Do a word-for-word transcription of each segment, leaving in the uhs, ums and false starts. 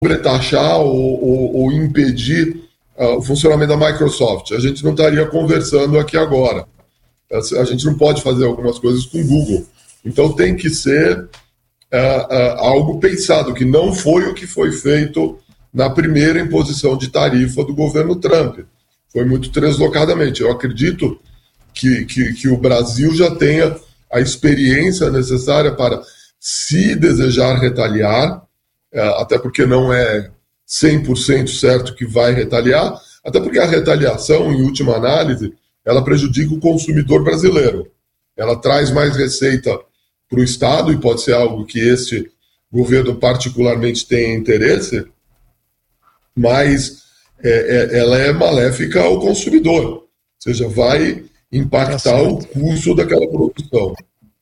sobretaxar ou, ou, ou impedir uh, o funcionamento da Microsoft. A gente não estaria conversando aqui agora. A gente não pode fazer algumas coisas com o Google. Então tem que ser uh, uh, algo pensado, que não foi o que foi feito na primeira imposição de tarifa do governo Trump. Foi muito deslocadamente. Eu acredito que, que, que o Brasil já tenha a experiência necessária para, se desejar retaliar, até porque não é cem por cento certo que vai retaliar, até porque a retaliação, em última análise, ela prejudica o consumidor brasileiro. Ela traz mais receita para o Estado, e pode ser algo que este governo particularmente tenha interesse, mas é, é, ela é maléfica ao consumidor, ou seja, vai impactar o custo daquela produção.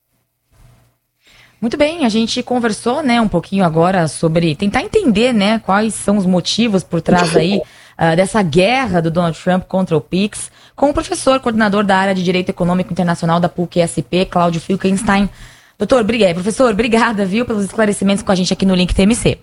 Muito bem, a gente conversou, né, um pouquinho agora sobre tentar entender, né, quais são os motivos por trás aí uh, dessa guerra do Donald Trump contra o Pix, com o professor, coordenador da área de Direito Econômico Internacional da P U C S P, Cláudio Filkenstein. Doutor, obrigado, professor, obrigada, viu, pelos esclarecimentos com a gente aqui no Link T M C.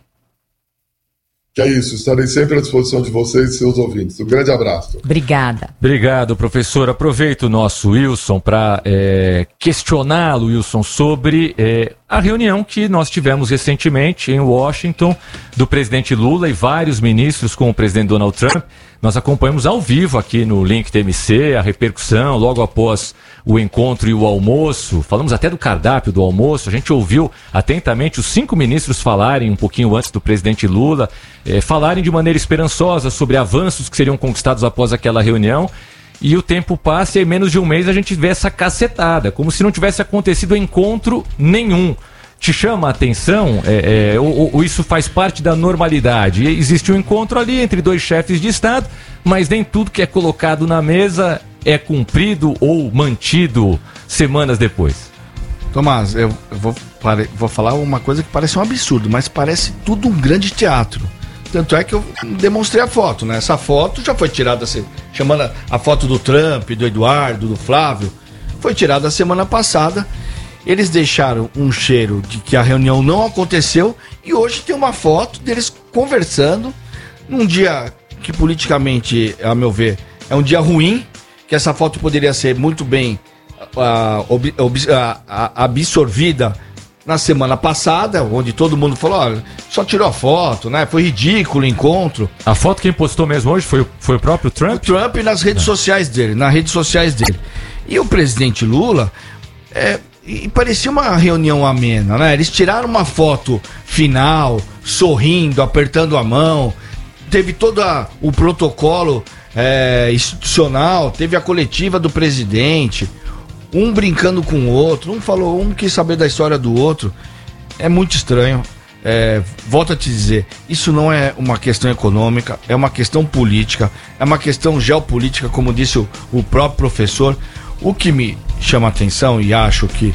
Que é isso, estarei sempre à disposição de vocês e seus ouvintes. Um grande abraço. Obrigada. Obrigado, professor. Aproveito o nosso Wilson para é, questioná-lo, Wilson, sobre é, a reunião que nós tivemos recentemente em Washington do presidente Lula e vários ministros com o presidente Donald Trump. Nós acompanhamos ao vivo aqui no Link T M C a repercussão logo após o encontro e o almoço. Falamos até do cardápio do almoço. A gente ouviu atentamente os cinco ministros falarem um pouquinho antes do presidente Lula, eh, falarem de maneira esperançosa sobre avanços que seriam conquistados após aquela reunião. E o tempo passa e em menos de um mês a gente vê essa cacetada, como se não tivesse acontecido encontro nenhum. Te chama a atenção, é, é, ou, ou isso faz parte da normalidade? Existe um encontro ali entre dois chefes de Estado, mas nem tudo que é colocado na mesa é cumprido ou mantido semanas depois. Tomás, eu, eu vou, pare, vou falar uma coisa que parece um absurdo, mas parece tudo um grande teatro. Tanto é que eu demonstrei a foto, né? Essa foto já foi tirada, assim, chamando a foto do Trump, do Eduardo, do Flávio, foi tirada semana passada. Eles deixaram um cheiro de que a reunião não aconteceu e hoje tem uma foto deles conversando num dia que politicamente, a meu ver, é um dia ruim, que essa foto poderia ser muito bem uh, ob, ob, uh, absorvida na semana passada, onde todo mundo falou, olha, só tirou a foto, né? Foi ridículo o encontro. A foto quem postou mesmo hoje foi, foi o próprio Trump? O Trump nas redes é. sociais dele, nas redes sociais dele. E o presidente Lula... É, E parecia uma reunião amena, né? Eles tiraram uma foto final, sorrindo, apertando a mão. Teve todo a, o protocolo é, institucional, teve a coletiva do presidente. Um brincando com o outro, um falou, um quis saber da história do outro. É muito estranho. É, volto a te dizer, isso não é uma questão econômica, é uma questão política, é uma questão geopolítica, como disse o, o próprio professor. O que me chama a atenção, e acho que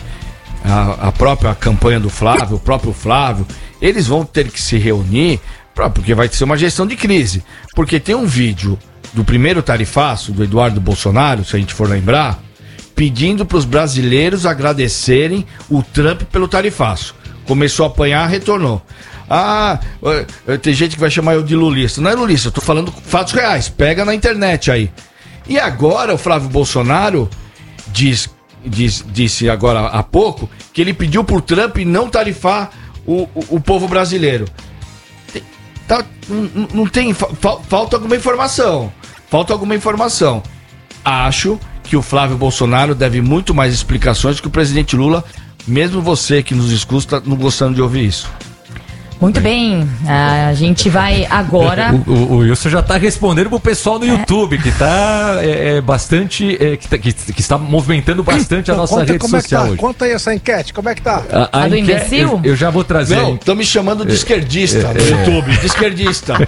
a, a própria campanha do Flávio, o próprio Flávio, eles vão ter que se reunir, pra, porque vai ser uma gestão de crise. Porque tem um vídeo do primeiro tarifaço, do Eduardo Bolsonaro, se a gente for lembrar, pedindo para os brasileiros agradecerem o Trump pelo tarifaço. Começou a apanhar, retornou. Ah, tem gente que vai chamar eu de lulista. Não é lulista, eu tô falando fatos reais, pega na internet aí. E agora o Flávio Bolsonaro diz, diz, disse agora há pouco que ele pediu pro Trump não tarifar o, o, o povo brasileiro. Tem, tá, não, não tem, fa, falta alguma informação. Falta alguma informação. Acho que o Flávio Bolsonaro deve muito mais explicações que o presidente Lula, mesmo você que nos escuta não gostando de ouvir isso. Muito bem, a gente vai agora... O, o, o Wilson já está respondendo pro pessoal no é. YouTube, que está é, é, bastante, é, que, tá, que, que está movimentando bastante então, a nossa conta, rede como social é que tá? hoje. Conta aí essa enquete, como é que tá? A, a, a do enquete, imbecil? Eu, eu já vou trazer... Não, estão me chamando de esquerdista é, no é, YouTube, de esquerdista.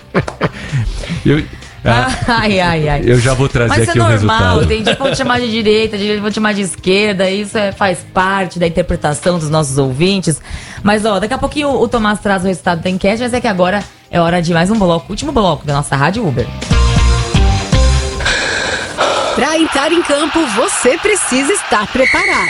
eu... Ah, ai, ai, ai. Eu já vou trazer Mas aqui é o resultado. Mas é normal, tem gente que pode chamar de direita, de vão chamar de esquerda, isso é, faz parte da interpretação dos nossos ouvintes. Mas, ó, daqui a pouquinho o, o Tomás traz o resultado da enquete, mas é que agora é hora de mais um bloco, último bloco da nossa Rádio Uber. Para entrar em campo, você precisa estar preparado.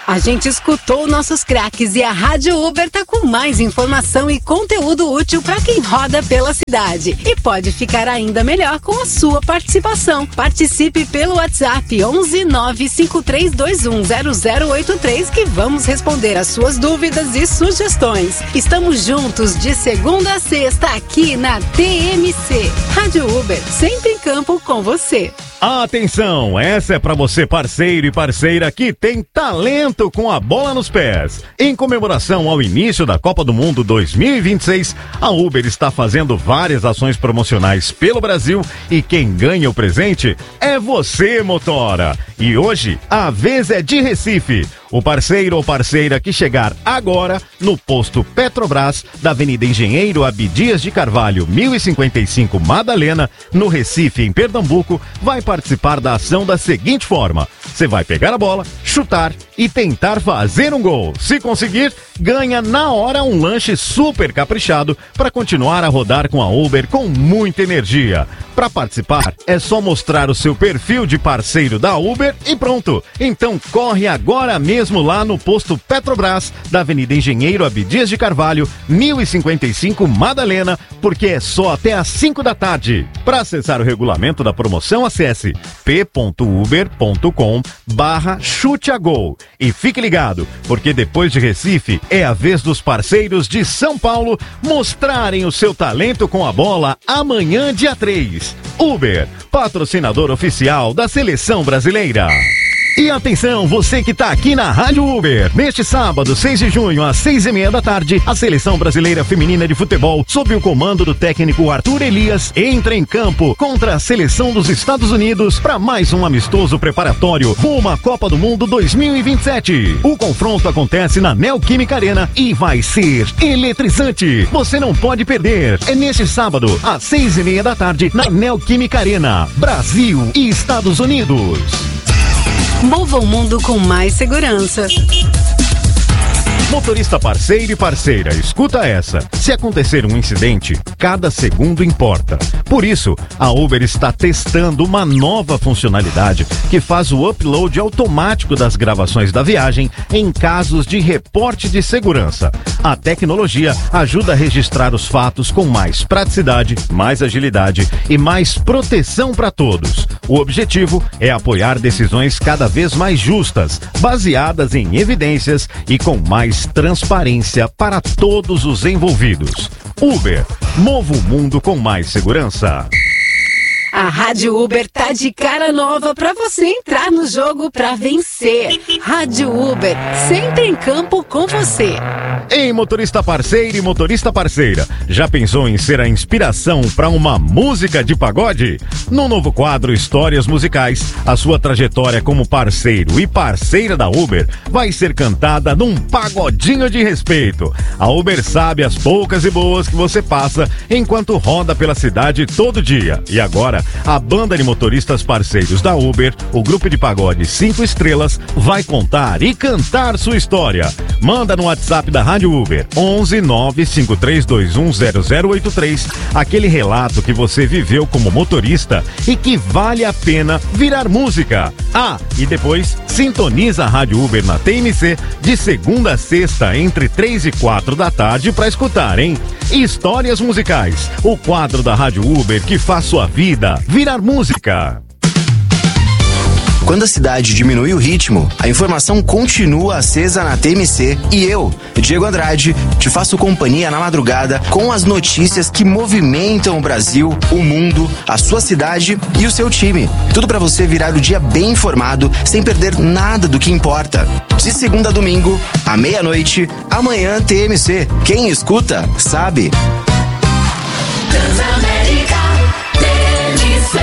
A gente escutou nossos craques e a Rádio Uber tá com mais informação e conteúdo útil para quem roda pela cidade. E pode ficar ainda melhor com a sua participação. Participe pelo WhatsApp onze nove cinco três dois um zero zero oito três que vamos responder as suas dúvidas e sugestões. Estamos juntos de segunda a sexta aqui na T M C. Rádio Uber, sempre em campo com você. Atenção, essa é para você parceiro e parceira que tem talento com a bola nos pés. Em comemoração ao início da Copa do Mundo dois mil e vinte e seis, a Uber está fazendo várias ações promocionais pelo Brasil e quem ganha o presente é você, motora. E hoje a vez é de Recife. O parceiro ou parceira que chegar agora no posto Petrobras da Avenida Engenheiro Abdias de Carvalho, mil e cinquenta e cinco Madalena, no Recife, em Pernambuco, vai participar da ação da seguinte forma: você vai pegar a bola, chutar e tentar fazer um gol. Se conseguir, ganha na hora um lanche super caprichado para continuar a rodar com a Uber com muita energia. Para participar, é só mostrar o seu perfil de parceiro da Uber e pronto. Então corre agora mesmo lá no posto Petrobras da Avenida Engenheiro Abdias de Carvalho, mil e cinquenta e cinco Madalena, porque é só até às cinco da tarde. Para acessar o regulamento da promoção, acesse p ponto uber ponto com barra chute a gol. E fique ligado, porque depois de Recife, é a vez dos parceiros de São Paulo mostrarem o seu talento com a bola amanhã, dia três. Uber, patrocinador oficial da Seleção Brasileira. E atenção, você que tá aqui na Rádio Uber. Neste sábado, seis de junho, às seis e meia da tarde, a Seleção Brasileira Feminina de Futebol, sob o comando do técnico Arthur Elias, entra em campo contra a Seleção dos Estados Unidos para mais um amistoso preparatório rumo à Copa do Mundo dois mil e vinte e sete. O confronto acontece na Neoquímica Arena e vai ser eletrizante. Você não pode perder. É neste sábado, às seis e meia da tarde, na Neoquímica Arena, Brasil e Estados Unidos. Mova o mundo com mais segurança. Motorista parceiro e parceira, escuta essa. Se acontecer um incidente, cada segundo importa. Por isso, a Uber está testando uma nova funcionalidade que faz o upload automático das gravações da viagem em casos de reporte de segurança. A tecnologia ajuda a registrar os fatos com mais praticidade, mais agilidade e mais proteção para todos. O objetivo é apoiar decisões cada vez mais justas, baseadas em evidências e com mais transparência para todos os envolvidos. Uber, mova o mundo com mais segurança. A Rádio Uber tá de cara nova pra você entrar no jogo pra vencer. Rádio Uber, sempre em campo com você. Ei, motorista parceiro e motorista parceira, já pensou em ser a inspiração para uma música de pagode? No novo quadro Histórias Musicais, a sua trajetória como parceiro e parceira da Uber vai ser cantada num pagodinho de respeito. A Uber sabe as poucas e boas que você passa enquanto roda pela cidade todo dia. E agora, a banda de motoristas parceiros da Uber, o grupo de pagode cinco estrelas, vai contar e cantar sua história. Manda no WhatsApp da Rádio Uber, onze nove cinco três dois um zero zero oito três, aquele relato que você viveu como motorista e que vale a pena virar música. Ah, e depois, sintoniza a Rádio Uber na T M C de segunda a sexta, entre três e quatro da tarde para escutar, hein? Histórias Musicais, o quadro da Rádio Uber que faz sua vida virar música. Quando a cidade diminui o ritmo, a informação continua acesa na T M C e eu, Diego Andrade, te faço companhia na madrugada com as notícias que movimentam o Brasil, o mundo, a sua cidade e o seu time. Tudo para você virar o dia bem informado, sem perder nada do que importa. De segunda a domingo, à meia-noite, amanhã T M C. Quem escuta, sabe. Transamérica, T M C.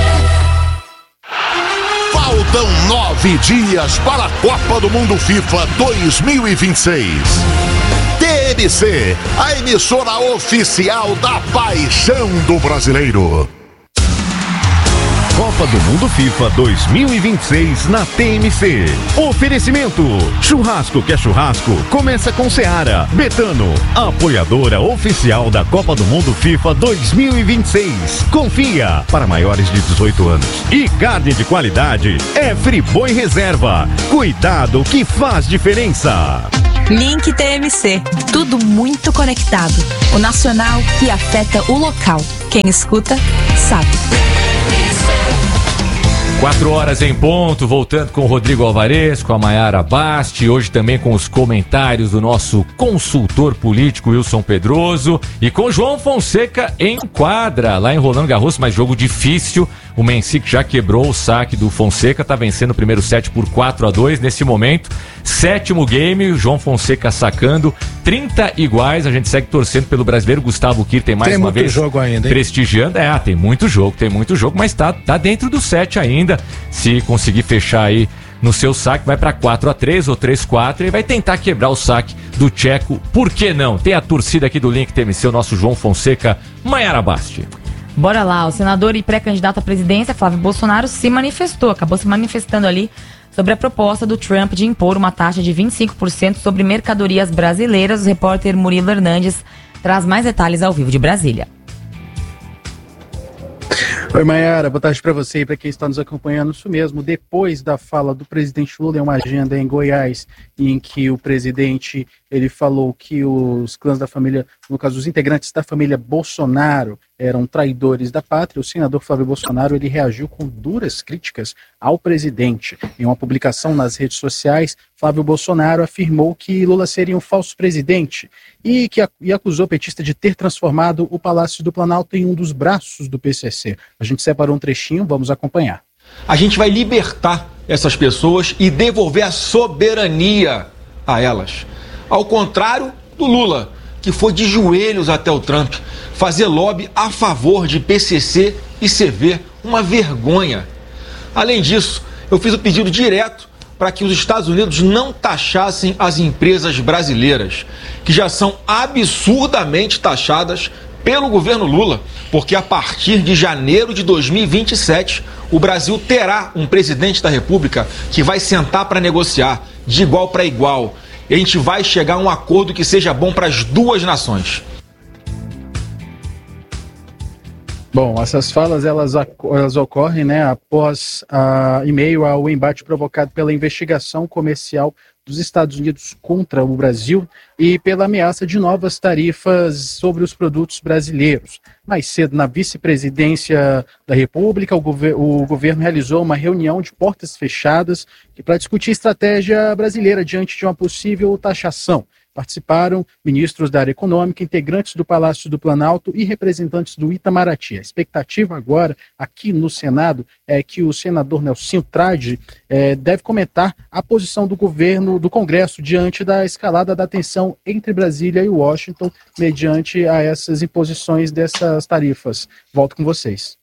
Faltam nove dias para a Copa do Mundo FIFA dois mil e vinte e seis. T M C, a emissora oficial da paixão do brasileiro. Copa do Mundo FIFA dois mil e vinte e seis na T M C. Oferecimento: churrasco que é churrasco, começa com Seara. Betano, apoiadora oficial da Copa do Mundo FIFA dois mil e vinte e seis. Confia, para maiores de dezoito anos. E carne de qualidade é Friboi Reserva. Cuidado que faz diferença. Link T M C, tudo muito conectado. O nacional que afeta o local. Quem escuta, sabe. Quatro horas em ponto, voltando com o Rodrigo Alvarez, com a Mayara Basti, hoje também com os comentários do nosso consultor político Wilson Pedroso e com João Fonseca em quadra, lá em Roland Garros, mas jogo difícil. O Mensik já quebrou o saque do Fonseca, tá vencendo o primeiro set por quatro a dois nesse momento. Sétimo game, o João Fonseca sacando, trinta iguais. A gente segue torcendo pelo brasileiro Gustavo Kirten mais tem uma muito vez. Jogo ainda, hein? Prestigiando. É, tem muito jogo, tem muito jogo, mas tá, tá dentro do set ainda. Se conseguir fechar aí no seu saque, vai para quatro a três ou três a quatro e vai tentar quebrar o saque do tcheco. Por que não? Tem a torcida aqui do Link T M C, o nosso João Fonseca, Mayara Basti. Bora lá, o senador e pré-candidato à presidência, Flávio Bolsonaro, se manifestou, acabou se manifestando ali sobre a proposta do Trump de impor uma taxa de vinte e cinco por cento sobre mercadorias brasileiras. O repórter Murilo Hernandes traz mais detalhes ao vivo de Brasília. Oi, Mayara, boa tarde para você e para quem está nos acompanhando. Isso mesmo, depois da fala do presidente Lula em uma agenda em Goiás, em que o presidente ele falou que os clãs da família, no caso os integrantes da família Bolsonaro, eram traidores da pátria, o senador Flávio Bolsonaro ele reagiu com duras críticas ao presidente. Em uma publicação nas redes sociais, Flávio Bolsonaro afirmou que Lula seria um falso presidente e, que, e acusou o petista de ter transformado o Palácio do Planalto em um dos braços do P C C. A gente separou um trechinho, vamos acompanhar. A gente vai libertar essas pessoas e devolver a soberania a elas. Ao contrário do Lula, que foi de joelhos até o Trump, fazer lobby a favor de P C C e C V, uma vergonha. Além disso, eu fiz o pedido direto para que os Estados Unidos não taxassem as empresas brasileiras, que já são absurdamente taxadas pelo governo Lula, porque a partir de janeiro de dois mil e vinte e sete, o Brasil terá um presidente da República que vai sentar para negociar de igual para igual. E a gente vai chegar a um acordo que seja bom para as duas nações. Bom, essas falas elas, elas ocorrem, né, após uh, e meio ao embate provocado pela investigação comercial dos Estados Unidos contra o Brasil e pela ameaça de novas tarifas sobre os produtos brasileiros. Mais cedo, na vice-presidência da República, o, gover- o governo realizou uma reunião de portas fechadas para discutir estratégia brasileira diante de uma possível taxação. Participaram ministros da área econômica, integrantes do Palácio do Planalto e representantes do Itamaraty. A expectativa agora, aqui no Senado, é que o senador Nelsinho Trade é, deve comentar a posição do governo, do Congresso, diante da escalada da tensão entre Brasília e Washington, mediante a essas imposições dessas tarifas. Volto com vocês.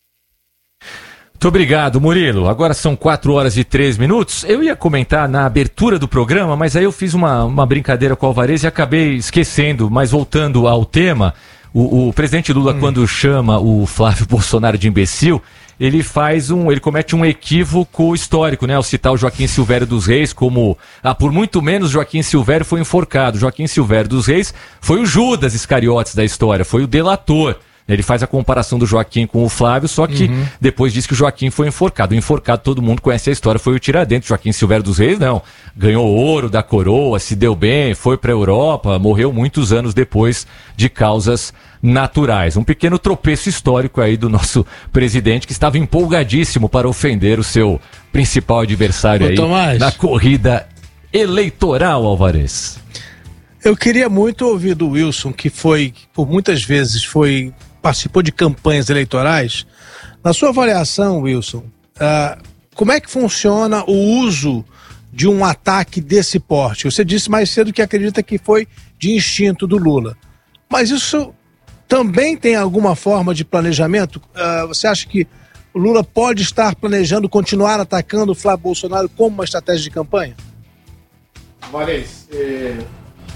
Muito obrigado, Murilo. Agora são quatro horas e três minutos. Eu ia comentar na abertura do programa, mas aí eu fiz uma, uma brincadeira com o Alvarez e acabei esquecendo. Mas voltando ao tema, o, o presidente Lula, hum. quando chama o Flávio Bolsonaro de imbecil, ele faz um, ele comete um equívoco histórico, né? Ao citar o Joaquim Silvério dos Reis como, ah, por muito menos Joaquim Silvério foi enforcado. Joaquim Silvério dos Reis foi o Judas Iscariotes da história, foi o delator. Ele faz a comparação do Joaquim com o Flávio, só que uhum. depois diz que o Joaquim foi enforcado. O enforcado, todo mundo conhece a história, foi o Tiradentes. Joaquim Silvério dos Reis, não. Ganhou ouro da coroa, se deu bem, foi para a Europa, morreu muitos anos depois de causas naturais. Um pequeno tropeço histórico aí do nosso presidente, que estava empolgadíssimo para ofender o seu principal adversário Ô, aí Tomás. na corrida eleitoral, Alvarez. Eu queria muito ouvir do Wilson, que foi, por muitas vezes, foi... participou de campanhas eleitorais. Na sua avaliação, Wilson, uh, como é que funciona o uso de um ataque desse porte? Você disse mais cedo que acredita que foi de instinto do Lula. Mas isso também tem alguma forma de planejamento? Uh, você acha que o Lula pode estar planejando continuar atacando o Flávio Bolsonaro como uma estratégia de campanha? Alvarez, é...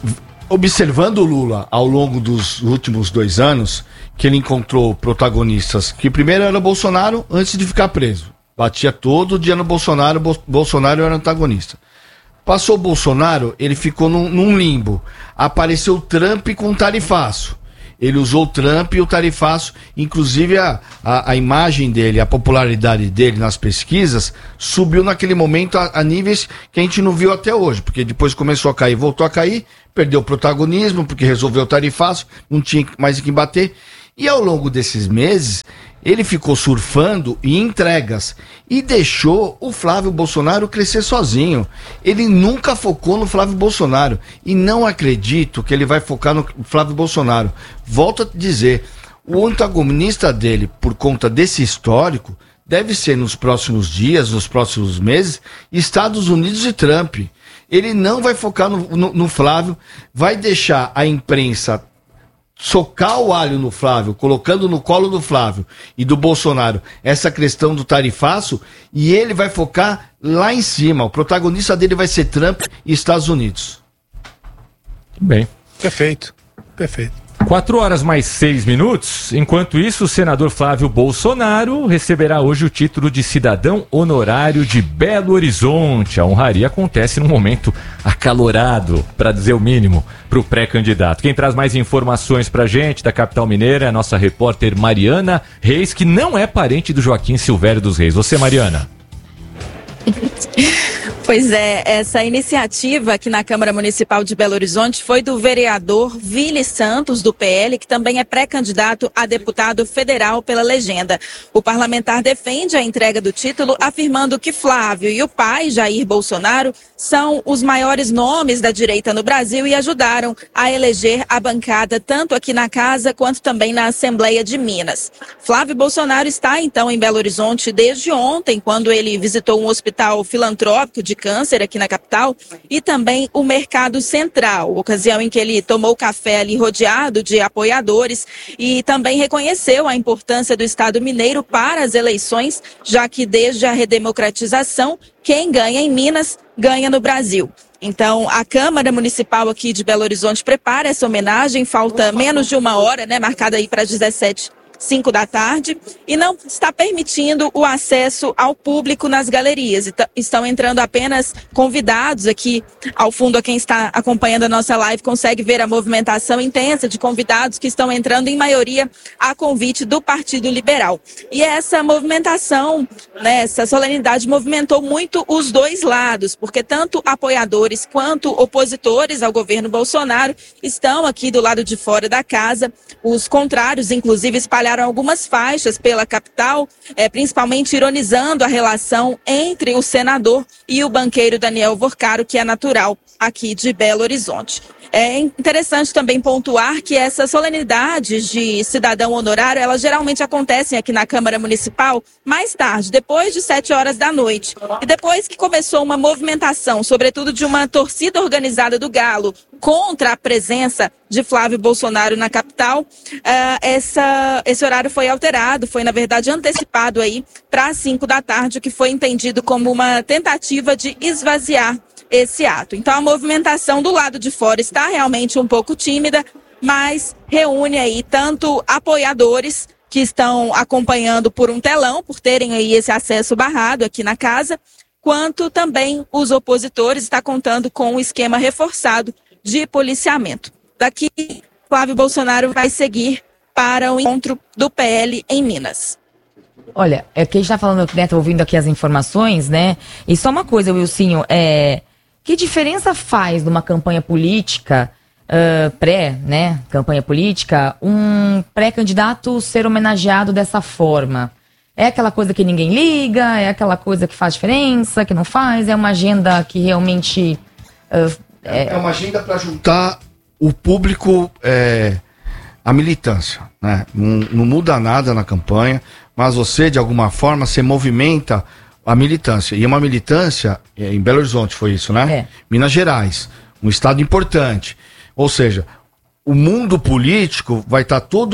observando o Lula ao longo dos últimos dois anos, que ele encontrou protagonistas que primeiro era o Bolsonaro antes de ficar preso. Batia todo dia no Bolsonaro, Bo- Bolsonaro era antagonista. Passou o Bolsonaro, ele ficou num, num limbo. Apareceu o Trump com um tarifaço. Ele usou o Trump e o tarifaço, inclusive a, a, a imagem dele, a popularidade dele nas pesquisas subiu naquele momento a, a níveis que a gente não viu até hoje, porque depois começou a cair, voltou a cair, perdeu o protagonismo, porque resolveu o tarifaço, não tinha mais em quem bater. E ao longo desses meses, ele ficou surfando em entregas e deixou o Flávio Bolsonaro crescer sozinho. Ele nunca focou no Flávio Bolsonaro e não acredito que ele vai focar no Flávio Bolsonaro. Volto a dizer, o antagonista dele, por conta desse histórico, deve ser nos próximos dias, nos próximos meses, Estados Unidos e Trump. Ele não vai focar no, no, no Flávio, vai deixar a imprensa socar o alho no Flávio, colocando no colo do Flávio e do Bolsonaro essa questão do tarifaço, e ele vai focar lá em cima. O protagonista dele vai ser Trump e Estados Unidos. Bem. Perfeito, perfeito. Quatro horas mais seis minutos. Enquanto isso, o senador Flávio Bolsonaro receberá hoje o título de cidadão honorário de Belo Horizonte. A honraria acontece num momento acalorado, para dizer o mínimo, para o pré-candidato. Quem traz mais informações pra gente da capital mineira é a nossa repórter Mariana Reis, que não é parente do Joaquim Silvério dos Reis. Você, Mariana? Pois é, essa iniciativa aqui na Câmara Municipal de Belo Horizonte foi do vereador Vili Santos, do P L, que também é pré-candidato a deputado federal pela legenda. O parlamentar defende a entrega do título, afirmando que Flávio e o pai, Jair Bolsonaro, são os maiores nomes da direita no Brasil e ajudaram a eleger a bancada tanto aqui na Casa quanto também na Assembleia de Minas. Flávio Bolsonaro está, então, em Belo Horizonte desde ontem, quando ele visitou um hospital filantrópico de câncer aqui na capital e também o Mercado Central, ocasião em que ele tomou café ali rodeado de apoiadores e também reconheceu a importância do Estado mineiro para as eleições, já que desde a redemocratização, quem ganha em Minas, ganha no Brasil. Então, a Câmara Municipal aqui de Belo Horizonte prepara essa homenagem, falta menos de uma hora, né, marcada aí para dezessete cinco da tarde, e não está permitindo o acesso ao público nas galerias. Estão entrando apenas convidados aqui ao fundo. A quem está acompanhando a nossa live consegue ver a movimentação intensa de convidados que estão entrando, em maioria, a convite do Partido Liberal. E essa movimentação, né, essa solenidade movimentou muito os dois lados, porque tanto apoiadores quanto opositores ao governo Bolsonaro estão aqui do lado de fora da casa. Os contrários, inclusive, espalharam algumas faixas pela capital, é, principalmente ironizando a relação entre o senador e o banqueiro Daniel Vorcaro, que é natural aqui de Belo Horizonte. É interessante também pontuar que essas solenidades de cidadão honorário, elas geralmente acontecem aqui na Câmara Municipal mais tarde, depois de sete horas da noite. E depois que começou uma movimentação, sobretudo de uma torcida organizada do Galo, contra a presença de Flávio Bolsonaro na capital, uh, essa, esse horário foi alterado, foi na verdade antecipado aí para as cinco da tarde, o que foi entendido como uma tentativa de esvaziar esse ato. Então a movimentação do lado de fora está realmente um pouco tímida, mas reúne aí tanto apoiadores que estão acompanhando por um telão, por terem aí esse acesso barrado aqui na casa, quanto também os opositores, está contando com um esquema reforçado de policiamento. Daqui, Flávio Bolsonaro vai seguir para o encontro do P L em Minas. Olha, é que a gente está falando, né, tô ouvindo aqui as informações, né? E só uma coisa, Wilsinho, é... que diferença faz numa campanha política, uh, pré, né, campanha política, um pré-candidato ser homenageado dessa forma? É aquela coisa que ninguém liga? É aquela coisa que faz diferença, que não faz? É uma agenda que realmente... Uh, é... é uma agenda para juntar o público, é, a militância, né? Não, não muda nada na campanha, mas você, de alguma forma, você movimenta a militância. E uma militância, em Belo Horizonte foi isso, né? É. Minas Gerais, um estado importante. Ou seja, o mundo político vai estar todo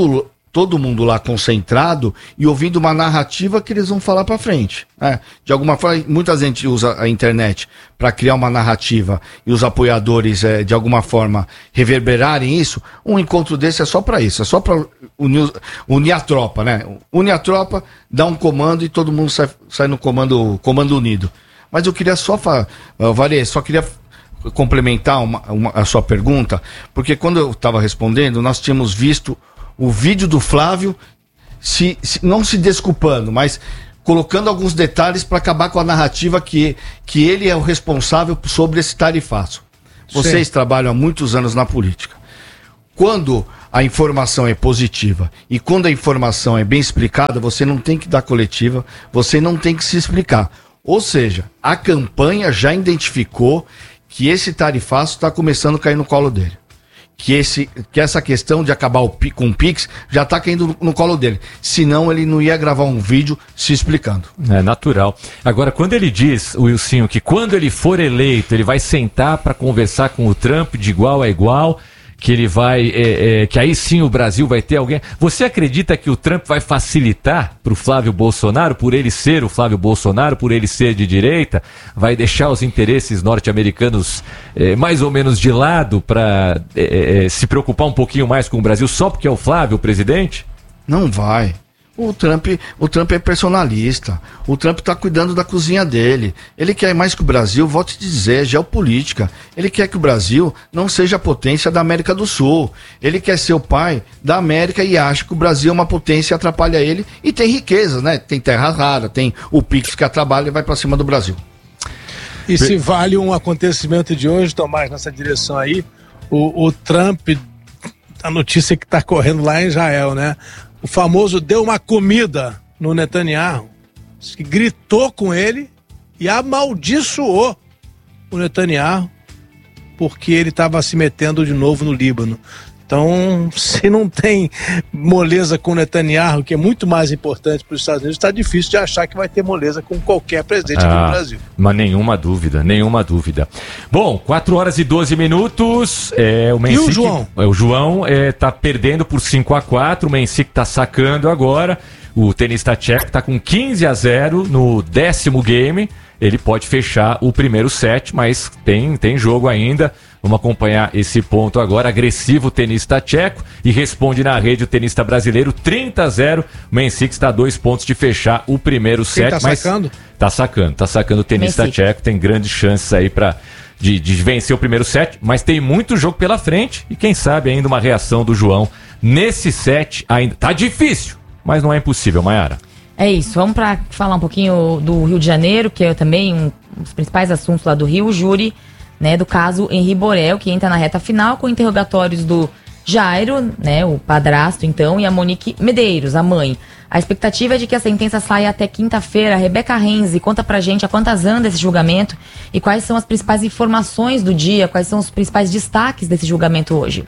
todo mundo lá concentrado e ouvindo uma narrativa que eles vão falar para frente. Né? De alguma forma, muita gente usa a internet para criar uma narrativa e os apoiadores, é, de alguma forma, reverberarem isso. Um encontro desse é só para isso, é só para unir, unir a tropa, né? Unir a tropa, dá um comando e todo mundo sai, sai no comando, comando unido. Mas eu queria só falar, uh, Varê, só queria complementar uma, uma, a sua pergunta, porque quando eu estava respondendo, nós tínhamos visto o vídeo do Flávio, se, se, não se desculpando, mas colocando alguns detalhes para acabar com a narrativa que, que ele é o responsável sobre esse tarifaço. Vocês Sim. trabalham há muitos anos na política. Quando a informação é positiva e quando a informação é bem explicada, você não tem que dar coletiva, você não tem que se explicar. Ou seja, a campanha já identificou que esse tarifaço está começando a cair no colo dele. Que, esse, que essa questão de acabar o, com o Pix já está caindo no, no colo dele. Senão ele não ia gravar um vídeo se explicando. É natural. Agora, quando ele diz, o Wilsinho, que quando ele for eleito, ele vai sentar para conversar com o Trump de igual a igual, que ele vai, é, é, que aí sim o Brasil vai ter alguém. Você acredita que o Trump vai facilitar para o Flávio Bolsonaro, por ele ser o Flávio Bolsonaro, por ele ser de direita, vai deixar os interesses norte-americanos é, mais ou menos de lado para é, é, se preocupar um pouquinho mais com o Brasil só porque é o Flávio o presidente? Não vai. O Trump, o Trump é personalista. O Trump está cuidando da cozinha dele. Ele quer mais que o Brasil, volte a dizer, geopolítica. Ele quer que o Brasil não seja a potência da América do Sul. Ele quer ser o pai da América e acha que o Brasil é uma potência e atrapalha ele. E tem riqueza, né? Tem terra rara, tem o Pix que trabalha e vai para cima do Brasil. E se vale um acontecimento de hoje, Tomás, nessa direção aí, o, o Trump, a notícia que está correndo lá em Israel, né? O famoso deu uma comida no Netanyahu, que gritou com ele e amaldiçoou o Netanyahu porque ele estava se metendo de novo no Líbano. Então, se não tem moleza com o Netanyahu, que é muito mais importante para os Estados Unidos, está difícil de achar que vai ter moleza com qualquer presidente ah, aqui no Brasil. Mas nenhuma dúvida, nenhuma dúvida. Bom, quatro horas e doze minutos. É, o Mencic, e o João? É, o João está é, perdendo por cinco a quatro, o Mencic está sacando agora. O tenista tcheco está com quinze a zero no décimo game. Ele pode fechar o primeiro set, mas tem, tem jogo ainda. Vamos acompanhar esse ponto agora. Agressivo o tenista tcheco e responde na rede o tenista brasileiro trinta a zero. O Mencic está a dois pontos de fechar o primeiro Quem set. Tá mas sacando? Tá sacando, tá sacando o tenista Mencic. Tcheco. Tem grandes chances aí para de, de vencer o primeiro set, mas tem muito jogo pela frente e quem sabe ainda uma reação do João nesse set. Ainda tá difícil, mas não é impossível, Mayara. É isso, vamos para falar um pouquinho do Rio de Janeiro, que é também um dos principais assuntos lá do Rio, o júri, né, do caso Henri Borel, que entra na reta final com interrogatórios do Jairo, né, o padrasto então, e a Monique Medeiros, a mãe. A expectativa é de que a sentença saia até quinta-feira. A Rebeca Renzi conta pra gente a quantas anda esse julgamento e quais são as principais informações do dia, quais são os principais destaques desse julgamento hoje.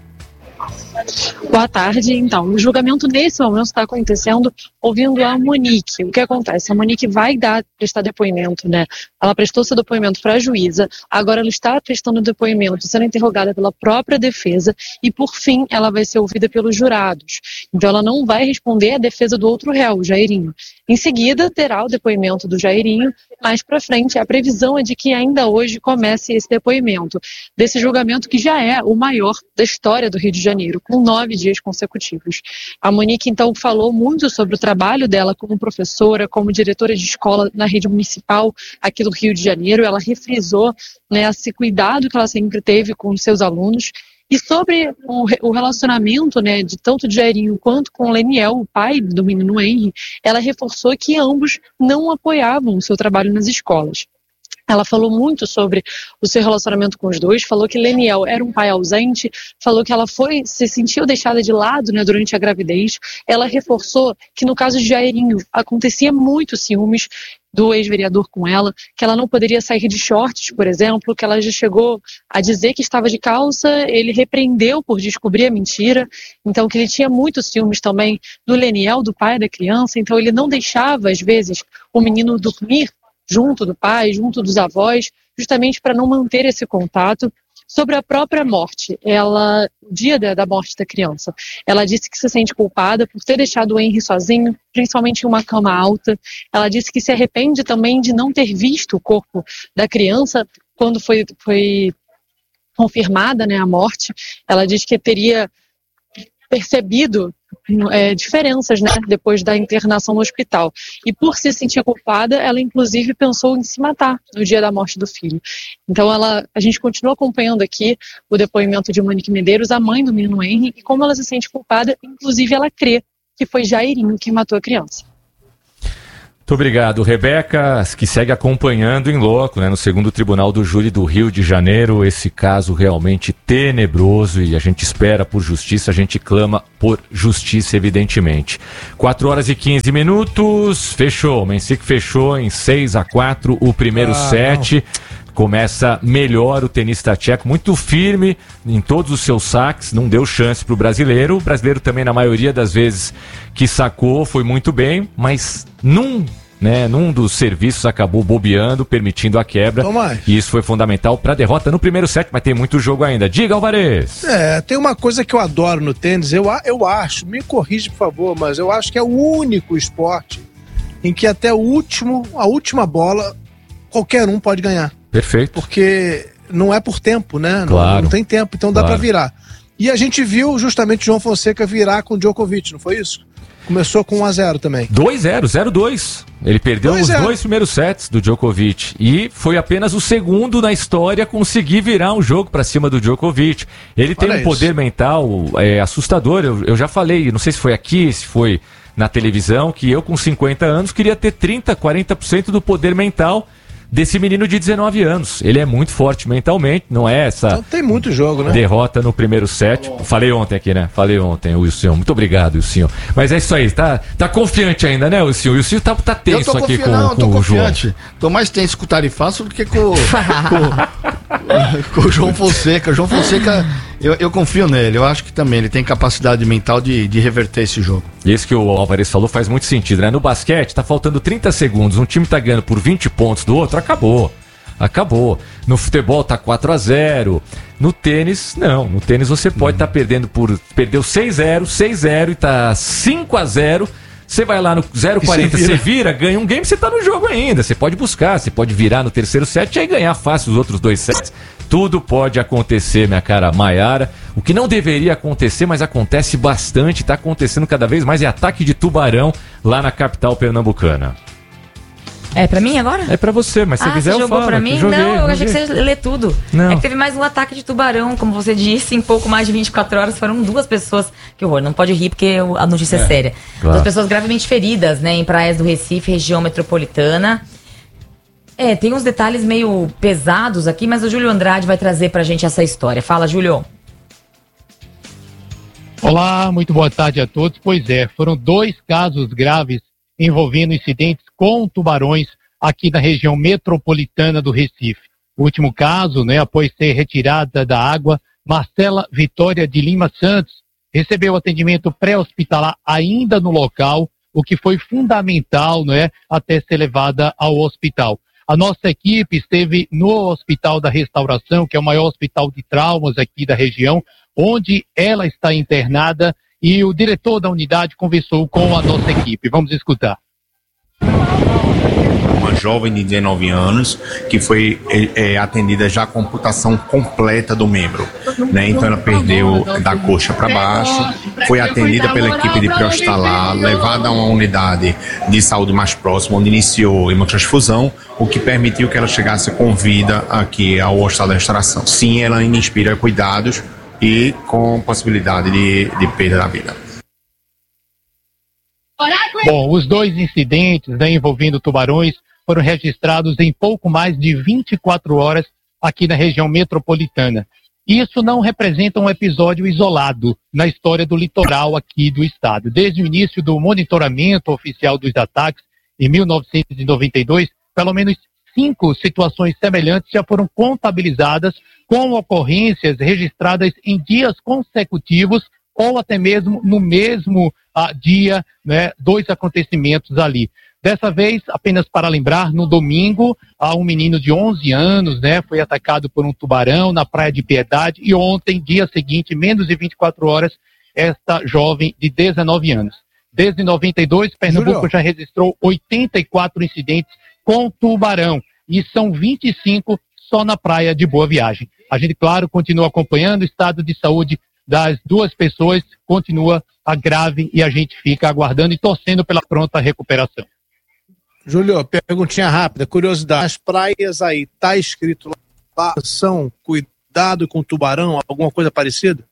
Boa tarde. Então, o julgamento nesse momento está acontecendo ouvindo a Monique. O que acontece? A Monique vai dar, prestar depoimento, né? Ela prestou seu depoimento para a juíza, agora ela está prestando depoimento, sendo interrogada pela própria defesa e, por fim, ela vai ser ouvida pelos jurados. Então, ela não vai responder à defesa do outro réu, o Jairinho. Em seguida, terá o depoimento do Jairinho. Mais para frente, a previsão é de que ainda hoje comece esse depoimento desse julgamento que já é o maior da história do Rio de Janeiro, com nove dias consecutivos. A Monique, então, falou muito sobre o trabalho dela como professora, como diretora de escola na rede municipal aqui do Rio de Janeiro. Ela refrisou, né, esse cuidado que ela sempre teve com os seus alunos. E sobre o, o relacionamento, né, de tanto de Jairinho quanto com o Leniel, o pai do menino Henri, ela reforçou que ambos não apoiavam o seu trabalho nas escolas. Ela falou muito sobre o seu relacionamento com os dois, falou que Leniel era um pai ausente, falou que ela foi, se sentiu deixada de lado, né, durante a gravidez. Ela reforçou que no caso de Jairinho acontecia muito ciúmes do ex-vereador com ela, que ela não poderia sair de shorts, por exemplo, que ela já chegou a dizer que estava de calça, ele repreendeu por descobrir a mentira, então que ele tinha muitos ciúmes também do Leniel, do pai da criança, então ele não deixava, às vezes, o menino dormir junto do pai, junto dos avós, justamente para não manter esse contato. Sobre a própria morte, ela, o dia da, da morte da criança, ela disse que se sente culpada por ter deixado o Henry sozinho, principalmente em uma cama alta. Ela disse que se arrepende também de não ter visto o corpo da criança quando foi, foi confirmada, né, a morte. Ela diz que teria percebido é, diferenças, né, depois da internação no hospital. E por se sentir culpada, ela inclusive pensou em se matar no dia da morte do filho. Então ela, a gente continua acompanhando aqui o depoimento de Monique Medeiros, a mãe do menino Henry, e como ela se sente culpada, inclusive ela crê que foi Jairinho quem matou a criança. Muito obrigado, Rebeca, que segue acompanhando em loco, né, no segundo Tribunal do Júri do Rio de Janeiro, esse caso realmente tenebroso, e a gente espera por justiça, a gente clama por justiça, evidentemente. quatro horas e quinze minutos, fechou, o Mensik fechou em seis a quatro o primeiro ah, set. Não. Começa melhor o tenista tcheco, muito firme em todos os seus saques, não deu chance para o brasileiro. O brasileiro também, na maioria das vezes que sacou, foi muito bem, mas num, né, num dos serviços acabou bobeando, permitindo a quebra. Tomás. E isso foi fundamental para a derrota no primeiro set, mas tem muito jogo ainda. Diga, Alvarez. É, tem uma coisa que eu adoro no tênis, eu, eu acho, me corrige por favor, mas eu acho que é o único esporte em que até o último, a última bola, qualquer um pode ganhar. Perfeito. Porque não é por tempo, né? Claro. Não, não tem tempo, então dá claro. pra virar. E a gente viu justamente João Fonseca virar com o Djokovic, não foi isso? Começou com um a zero também. dois a zero, zero a dois. Ele perdeu os dois primeiros sets do Djokovic. E foi apenas o segundo na história a conseguir virar um jogo pra cima do Djokovic. Ele tem Olha um isso. poder mental é, assustador. Eu, eu já falei, não sei se foi aqui, se foi na televisão, que eu com cinquenta anos queria ter trinta, quarenta por cento do poder mental desse menino de dezenove anos. Ele é muito forte mentalmente, não é essa... Então tem muito jogo, né? Derrota no primeiro set. Oh. Falei ontem aqui, né? Falei ontem, Wilson. Muito obrigado, Wilson. Mas é isso aí, tá, tá confiante ainda, né, Wilson? O Wilson tá, tá tenso aqui com, não, com o João. Tô mais tenso com o Tarifaço do que com, com, com o João Fonseca. O João Fonseca, eu, eu confio nele. Eu acho que também ele tem capacidade mental de, de reverter esse jogo. E isso que o Alvarez falou faz muito sentido, né? No basquete, tá faltando trinta segundos, um time tá ganhando por vinte pontos do outro, acabou. Acabou. No futebol tá quatro a zero. No tênis, não. No tênis você pode estar tá perdendo por... Perdeu seis a zero, seis a zero e tá cinco a zero. Você vai lá no zero a quarenta, você vira. vira, ganha um game, você tá no jogo ainda. Você pode buscar, você pode virar no terceiro set e aí ganhar fácil os outros dois sets. Tudo pode acontecer, minha cara Maiara. O que não deveria acontecer, mas acontece bastante, tá acontecendo cada vez mais, é ataque de tubarão lá na capital pernambucana. É pra mim agora? É pra você, mas se ah, você quiser você eu jogou falo. Pra mim? Joguei, não, eu joguei. achei que você lê tudo. Não. É que teve mais um ataque de tubarão, como você disse, em pouco mais de vinte e quatro horas foram duas pessoas, que horror, não pode rir porque a notícia é, é séria. Claro. Duas pessoas gravemente feridas, né, em praias do Recife, região metropolitana. É, tem uns detalhes meio pesados aqui, mas o Júlio Andrade vai trazer pra gente essa história. Fala, Júlio. Olá, muito boa tarde a todos. Pois é, foram dois casos graves envolvendo incidentes com tubarões aqui na região metropolitana do Recife. O último caso, né, após ser retirada da água, Marcela Vitória de Lima Santos recebeu atendimento pré-hospitalar ainda no local, o que foi fundamental, né, até ser levada ao hospital. A nossa equipe esteve no Hospital da Restauração, que é o maior hospital de traumas aqui da região, onde ela está internada, e o diretor da unidade conversou com a nossa equipe. Vamos escutar. Uma jovem de dezenove anos que foi é, atendida já com amputação completa do membro, né? Então ela perdeu da coxa para baixo, foi atendida pela equipe de pré-hospitalar, levada a uma unidade de saúde mais próxima, onde iniciou hemotransfusão, o que permitiu que ela chegasse com vida aqui ao Hospital da Restauração. Sim, ela ainda inspira cuidados e com possibilidade de, de perda da vida. Bom, os dois incidentes, né, envolvendo tubarões foram registrados em pouco mais de vinte e quatro horas aqui na região metropolitana. Isso não representa um episódio isolado na história do litoral aqui do estado. Desde o início do monitoramento oficial dos ataques, em mil novecentos e noventa e dois, pelo menos cinco situações semelhantes já foram contabilizadas com ocorrências registradas em dias consecutivos ou até mesmo no mesmo uh, dia, né, dois acontecimentos ali. Dessa vez, apenas para lembrar, no domingo, há um menino de onze anos, né, foi atacado por um tubarão na Praia de Piedade, e ontem, dia seguinte, menos de vinte e quatro horas, esta jovem de dezenove anos. Desde noventa e dois, Pernambuco Júlio. já registrou oitenta e quatro incidentes com tubarão, e são vinte e cinco só na Praia de Boa Viagem. A gente, claro, continua acompanhando o estado de saúde das duas pessoas, continua a grave, e a gente fica aguardando e torcendo pela pronta recuperação. Júlio, perguntinha rápida, curiosidade. As praias aí, tá escrito lá, são cuidado com tubarão, alguma coisa parecida?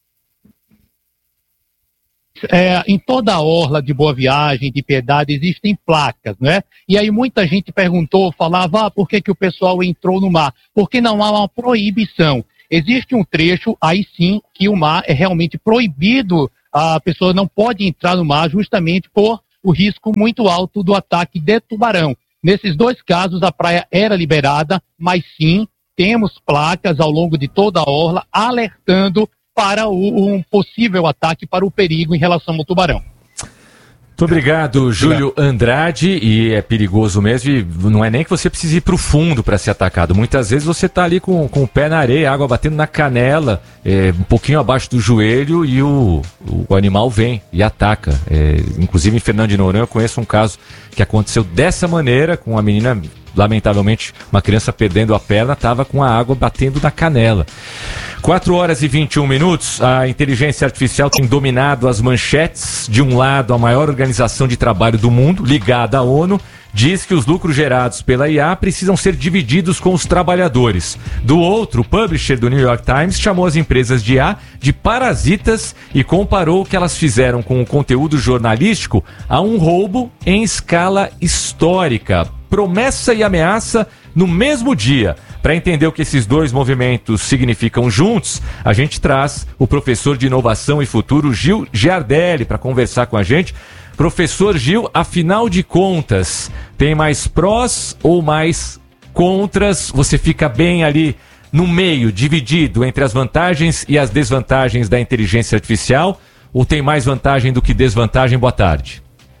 É, em toda a orla de Boa Viagem, de Piedade, existem placas, né? E aí muita gente perguntou, falava, ah, por que que o pessoal entrou no mar? Porque não há uma proibição. Existe um trecho, aí sim, que o mar é realmente proibido, a pessoa não pode entrar no mar justamente por o risco muito alto do ataque de tubarão. Nesses dois casos, a praia era liberada, mas sim, temos placas ao longo de toda a orla alertando para o, um possível ataque, para o perigo em relação ao tubarão. Muito obrigado, Júlio Andrade, e é perigoso mesmo, e não é nem que você precise ir para o fundo para ser atacado, muitas vezes você está ali com, com o pé na areia, água batendo na canela, é, um pouquinho abaixo do joelho, e o, o animal vem e ataca. É, inclusive em Fernando de Noronha eu conheço um caso que aconteceu dessa maneira, com uma menina, lamentavelmente, uma criança perdendo a perna, estava com a água batendo na canela. quatro horas e vinte e um minutos, a inteligência artificial tem dominado as manchetes. De um lado, a maior organização de trabalho do mundo, ligada à ONU, diz que os lucros gerados pela I A precisam ser divididos com os trabalhadores. Do outro, o publisher do New York Times chamou as empresas de I A de parasitas e comparou o que elas fizeram com o conteúdo jornalístico a um roubo em escala histórica. Promessa e ameaça no mesmo dia. Para entender o que esses dois movimentos significam juntos, a gente traz o professor de Inovação e Futuro, Gil Giardelli, para conversar com a gente. Professor Gil, afinal de contas, tem mais prós ou mais contras? Você fica bem ali no meio, dividido entre as vantagens e as desvantagens da inteligência artificial? Ou tem mais vantagem do que desvantagem? Boa tarde.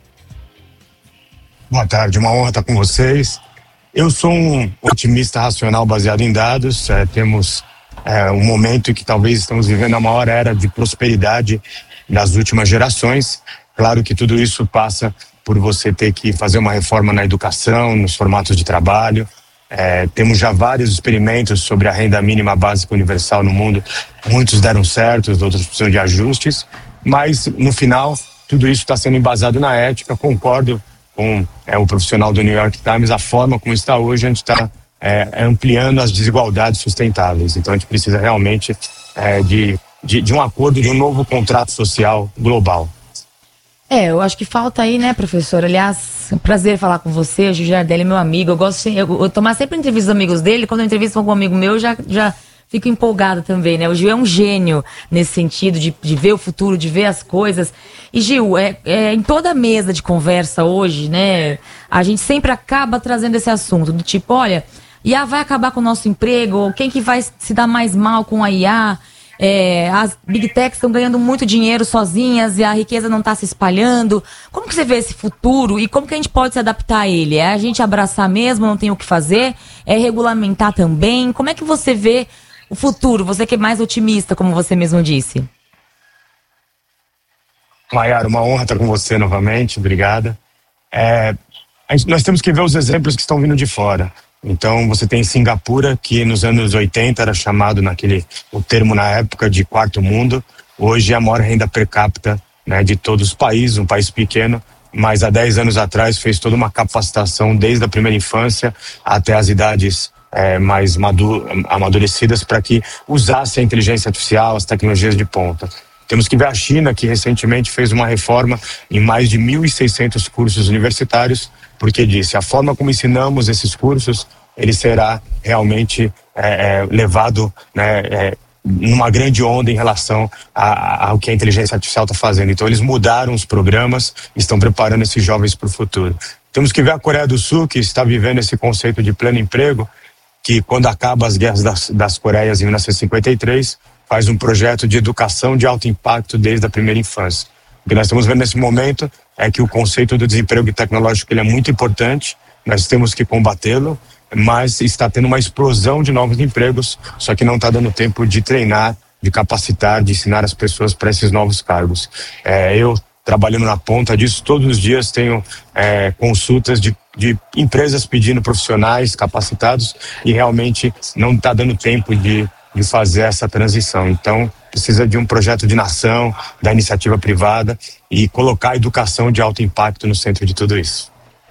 Boa tarde, uma honra estar com vocês. Eu sou um otimista racional baseado em dados. É, temos é, um momento em que talvez estamos vivendo a maior era de prosperidade das últimas gerações. Claro que tudo isso passa por você ter que fazer uma reforma na educação, nos formatos de trabalho. É, temos já vários experimentos sobre a renda mínima básica universal no mundo. Muitos deram certo, outros precisam de ajustes. Mas, no final, tudo isso está sendo embasado na ética. Concordo com é, o profissional do New York Times, a forma como está hoje, a gente está é, ampliando as desigualdades sustentáveis. Então a gente precisa realmente é, de, de, de um acordo, de um novo contrato social global. É, eu acho que falta aí, né, professor? Aliás, é um prazer falar com você, o Gil Giardelli é meu amigo, eu gosto de eu, eu tomar sempre entrevistas dos amigos dele, quando eu entrevisto com algum amigo meu, eu já... já fico empolgada também, né? O Gil é um gênio nesse sentido de, de ver o futuro, de ver as coisas. E Gil, é, é, em toda a mesa de conversa hoje, né? A gente sempre acaba trazendo esse assunto, do tipo, olha, I A vai acabar com o nosso emprego, quem que vai se dar mais mal com a I A? É, as Big Techs estão ganhando muito dinheiro sozinhas e a riqueza não está se espalhando. Como que você vê esse futuro e como que a gente pode se adaptar a ele? É a gente abraçar mesmo, não tem o que fazer? É regulamentar também? Como é que você vê o futuro, você que é mais otimista, como você mesmo disse? Maiara, uma honra estar com você novamente, obrigada. É, a gente, nós temos que ver os exemplos que estão vindo de fora. Então você tem Singapura, que nos anos oitenta era chamado naquele, o termo na época de quarto mundo. Hoje é a maior renda per capita, né, de todos os países, um país pequeno, mas há dez anos atrás fez toda uma capacitação desde a primeira infância até as idades É, mais madu- amadurecidas para que usasse a inteligência artificial, as tecnologias de ponta. Temos que ver a China, que recentemente fez uma reforma em mais de mil e seiscentos cursos universitários, porque disse, a forma como ensinamos esses cursos, ele será realmente é, é, levado, né, é, numa grande onda em relação a, a, ao que a inteligência artificial está fazendo. Então eles mudaram os programas, estão preparando esses jovens para o futuro. Temos que ver a Coreia do Sul, que está vivendo esse conceito de pleno emprego, que quando acaba as guerras das, das Coreias em mil novecentos e cinquenta e três, faz um projeto de educação de alto impacto desde a primeira infância. O que nós estamos vendo nesse momento é que o conceito do desemprego tecnológico ele é muito importante, nós temos que combatê-lo, mas está tendo uma explosão de novos empregos, só que não está dando tempo de treinar, de capacitar, de ensinar as pessoas para esses novos cargos. É, eu, trabalhando na ponta disso, todos os dias tenho é, consultas de, de empresas pedindo profissionais capacitados e realmente não está dando tempo de, de fazer essa transição. Então, precisa de um projeto de nação, da iniciativa privada e colocar a educação de alto impacto no centro de tudo isso.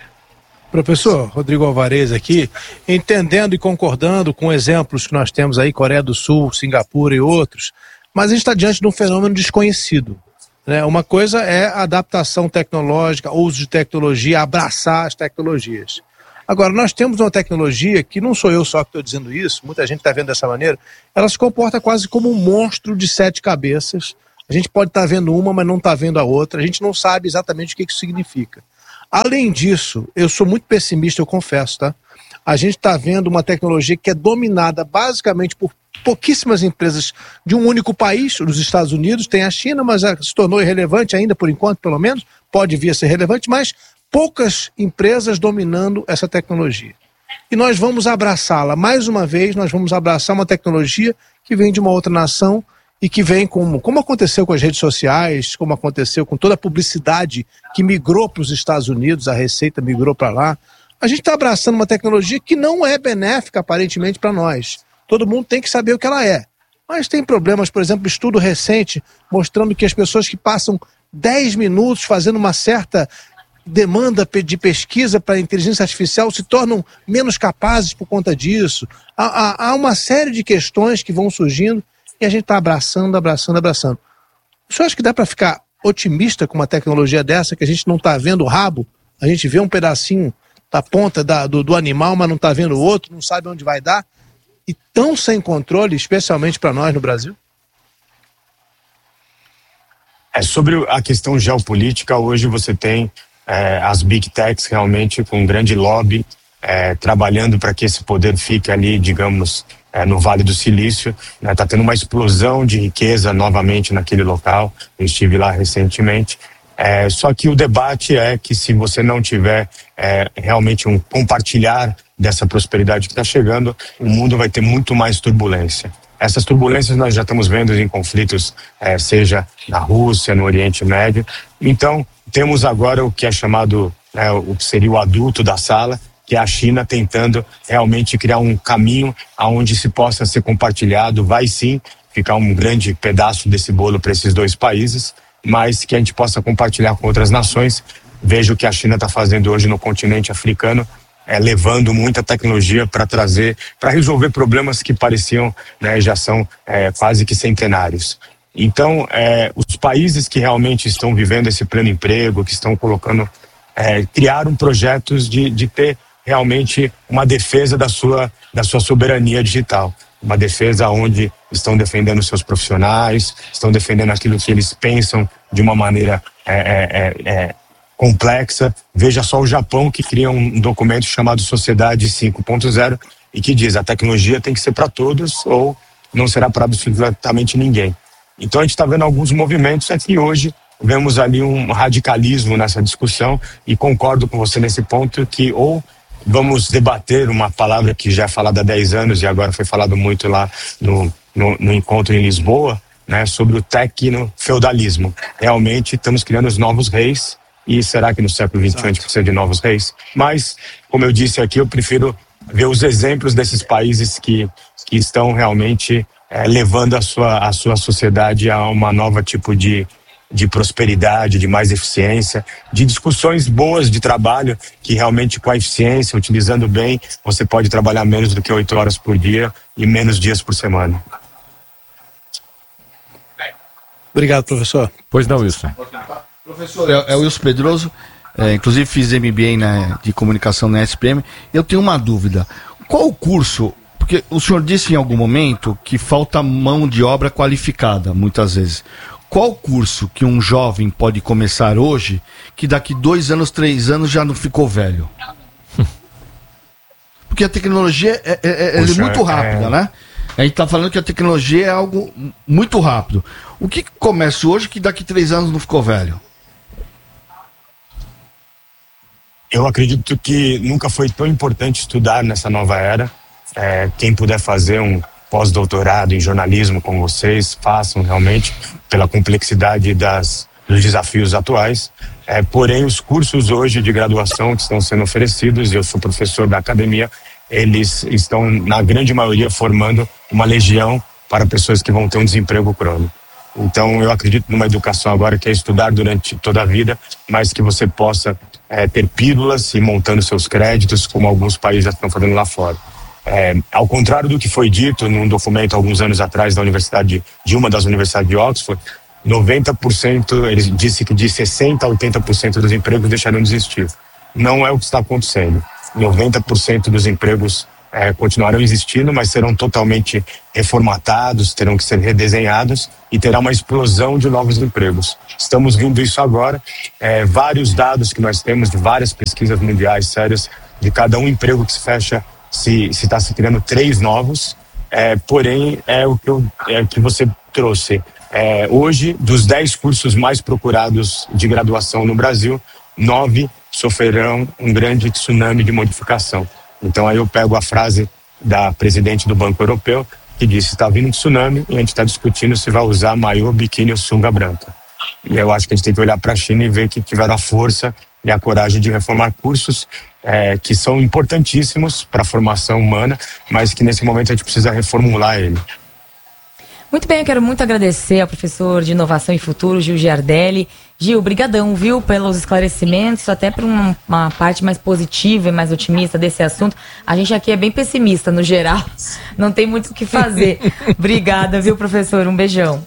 Professor Rodrigo Alvarez aqui, entendendo e concordando com exemplos que nós temos aí, Coreia do Sul, Singapura e outros, mas a gente está diante de um fenômeno desconhecido, né? Uma coisa é a adaptação tecnológica, uso de tecnologia, abraçar as tecnologias. Agora, nós temos uma tecnologia que não sou eu só que estou dizendo isso, muita gente está vendo dessa maneira, ela se comporta quase como um monstro de sete cabeças. A gente pode estar tá vendo uma, mas não está vendo a outra, a gente não sabe exatamente o que isso significa. Além disso, eu sou muito pessimista, eu confesso, tá? A gente está vendo uma tecnologia que é dominada basicamente por pouquíssimas empresas de um único país, os Estados Unidos, tem a China, mas se tornou irrelevante ainda, por enquanto, pelo menos, pode vir a ser relevante, mas poucas empresas dominando essa tecnologia. E nós vamos abraçá-la, mais uma vez, nós vamos abraçar uma tecnologia que vem de uma outra nação e que vem como, como aconteceu com as redes sociais, como aconteceu com toda a publicidade que migrou para os Estados Unidos, a Receita migrou para lá. A gente está abraçando uma tecnologia que não é benéfica, aparentemente, para nós. Todo mundo tem que saber o que ela é. Mas tem problemas, por exemplo, estudo recente mostrando que as pessoas que passam dez minutos fazendo uma certa demanda de pesquisa para a inteligência artificial se tornam menos capazes por conta disso. Há, há, há uma série de questões que vão surgindo e a gente está abraçando, abraçando, abraçando. O senhor acha que dá para ficar otimista com uma tecnologia dessa, que a gente não está vendo o rabo? A gente vê um pedacinho da ponta da, do, do animal, mas não está vendo o outro, não sabe onde vai dar? E tão sem controle, especialmente para nós no Brasil? É, sobre a questão geopolítica, hoje você tem é, as Big Techs realmente com um grande lobby, é, trabalhando para que esse poder fique ali, digamos, É, no Vale do Silício, está né, tendo uma explosão de riqueza novamente naquele local. Eu estive lá recentemente. É, só que o debate é que se você não tiver é, realmente um compartilhar dessa prosperidade que está chegando, o mundo vai ter muito mais turbulência. Essas turbulências nós já estamos vendo em conflitos, é, seja na Rússia, no Oriente Médio. Então, temos agora o que é chamado, né, o que seria o adulto da sala, que é a China tentando realmente criar um caminho aonde se possa ser compartilhado, vai sim ficar um grande pedaço desse bolo para esses dois países, mas que a gente possa compartilhar com outras nações. Veja o que a China está fazendo hoje no continente africano, é, levando muita tecnologia para trazer, para resolver problemas que pareciam, né, já são é, quase que centenários. Então, é, os países que realmente estão vivendo esse pleno emprego, que estão colocando, é, criaram projetos de, de ter realmente uma defesa da sua, da sua soberania digital. Uma defesa onde estão defendendo seus profissionais, estão defendendo aquilo que eles pensam de uma maneira é, é, é, complexa. Veja só o Japão, que cria um documento chamado Sociedade cinco ponto zero e que diz: a tecnologia tem que ser para todos ou não será para absolutamente ninguém. Então a gente está vendo alguns movimentos aqui hoje. Vemos ali um radicalismo nessa discussão e concordo com você nesse ponto que ou vamos debater uma palavra que já é falada há dez anos e agora foi falado muito lá no, no, no encontro em Lisboa, né, sobre o tecno-feudalismo. Realmente estamos criando os novos reis e será que no século vinte e um a gente precisa de novos reis? Mas, como eu disse aqui, eu prefiro ver os exemplos desses países que, que estão realmente é, levando a sua, a sua sociedade a uma nova tipo de de prosperidade, de mais eficiência, de discussões boas de trabalho, que realmente com a eficiência, utilizando bem, você pode trabalhar menos do que oito horas por dia e menos dias por semana. Obrigado, professor. Pois não, Wilson. Professor, é, é o Wilson Pedroso, é, inclusive fiz M B A na, de comunicação na S P M. Eu tenho uma dúvida. Qual o curso? Porque o senhor disse em algum momento que falta mão de obra qualificada, muitas vezes. Qual curso que um jovem pode começar hoje que daqui dois anos, três anos já não ficou velho? Porque a tecnologia é, é, é, Puxa, é muito rápida, é... né? A gente está falando que a tecnologia é algo muito rápido. O que começa hoje que daqui três anos não ficou velho? eu acredito que nunca foi tão importante estudar nessa nova era. É, quem puder fazer um pós-doutorado em jornalismo com vocês, façam realmente, pela complexidade das, dos desafios atuais. É, porém, os cursos hoje de graduação que estão sendo oferecidos, eu sou professor da academia, eles estão, na grande maioria, formando uma legião para pessoas que vão ter um desemprego crônico. Então, eu acredito numa educação agora que é estudar durante toda a vida, mas que você possa é, ter pílulas e montando seus créditos, como alguns países já estão fazendo lá fora. É, ao contrário do que foi dito num documento alguns anos atrás da universidade, de uma das universidades de Oxford, noventa por cento, ele disse que de sessenta a oitenta por cento dos empregos deixarão de existir. Não é o que está acontecendo. noventa por cento dos empregos é, continuarão existindo, mas serão totalmente reformatados, terão que ser redesenhados e terá uma explosão de novos empregos. Estamos vendo isso agora. É, vários dados que nós temos de várias pesquisas mundiais sérias, de cada um emprego que se fecha, se está se, se criando três novos. É, porém, é o que, eu, é o que você trouxe. É, hoje, dos dez cursos mais procurados de graduação no Brasil, nove sofrerão um grande tsunami de modificação. Então aí eu pego a frase da presidente do Banco Europeu, que disse: está vindo um tsunami e a gente está discutindo se vai usar maiô, biquíni ou sunga branca. E eu acho que a gente tem que olhar para a China e ver que tiveram a força e a coragem de reformar cursos é, que são importantíssimos para a formação humana, mas que nesse momento a gente precisa reformular ele. Muito bem, eu quero muito agradecer ao professor de Inovação e Futuro, Gil Giardelli. Gil, brigadão, viu, pelos esclarecimentos, até por uma, uma parte mais positiva e mais otimista desse assunto. A gente aqui é bem pessimista, no geral, não tem muito o que fazer. Obrigada, viu, professor? Um beijão.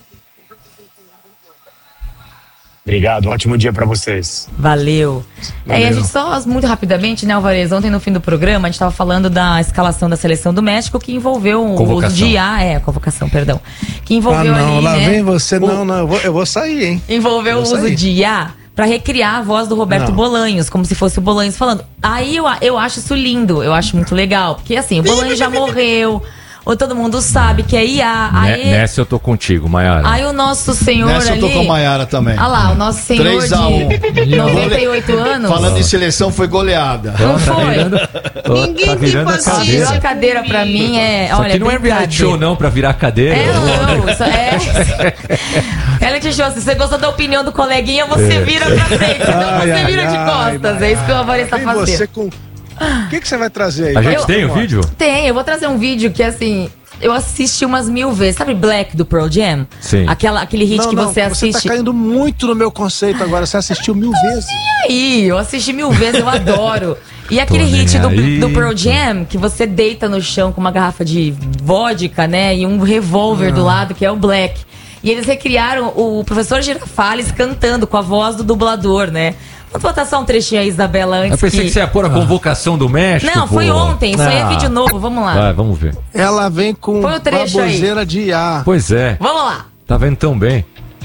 Obrigado, um ótimo dia para vocês. Valeu. Valeu. É, e a gente só, muito rapidamente, né, Alvarez, ontem no fim do programa, a gente estava falando da escalação da seleção do México, que envolveu o uso de I A, é, convocação, perdão, que envolveu ah, não, ali, lá né, vem você, o, não, não, eu vou, eu vou sair, hein. Envolveu eu o uso sair. de I A para recriar a voz do Roberto não. Bolanhos, como se fosse o Bolanhos falando. Aí eu, eu acho isso lindo, eu acho muito legal, porque assim, o Bolanhos já morreu, ou todo mundo sabe que é I A. Aí, nessa eu tô contigo, Maiara. Aí o nosso senhor Nessa ali... eu tô com a Maiara também. Ah lá, o nosso senhor três a um. de noventa e oito anos. Falando em seleção, foi goleada. Não foi? Ninguém tá virando a cadeira. A cadeira pra mim é... Isso olha, aqui não é reality show não, pra virar cadeira. É, não, isso é... Reality show, se você gosta da opinião do coleguinha, você é. vira pra frente, senão ai, você ai, vira ai, de costas. Ai, é isso que o Alvarez tá fazendo. Você com... O que, que você vai trazer aí? A gente eu, tem o um vídeo? Tem, eu vou trazer um vídeo que assim... Eu assisti umas mil vezes. Sabe Black do Pearl Jam? Sim. Aquela, aquele hit não, que não, você assiste. Você tá caindo muito no meu conceito agora. Você assistiu mil vezes. E aí? Eu assisti mil vezes, eu adoro. E aquele hit do, do Pearl Jam, que você deita no chão com uma garrafa de vodka, né? E um revólver ah. do lado, que é o Black. E eles recriaram o professor Girafales cantando com a voz do dublador, né? Vamos botar só um trechinho aí, Isabela, antes. Eu pensei que, que você ia pôr a convocação do México. Não, foi pô. ontem. Isso ah. aí é vídeo novo. Vamos lá. Vai, vamos ver. Ela vem com baboseira de I A. Pois é. Vamos lá. Tá vendo tão bem.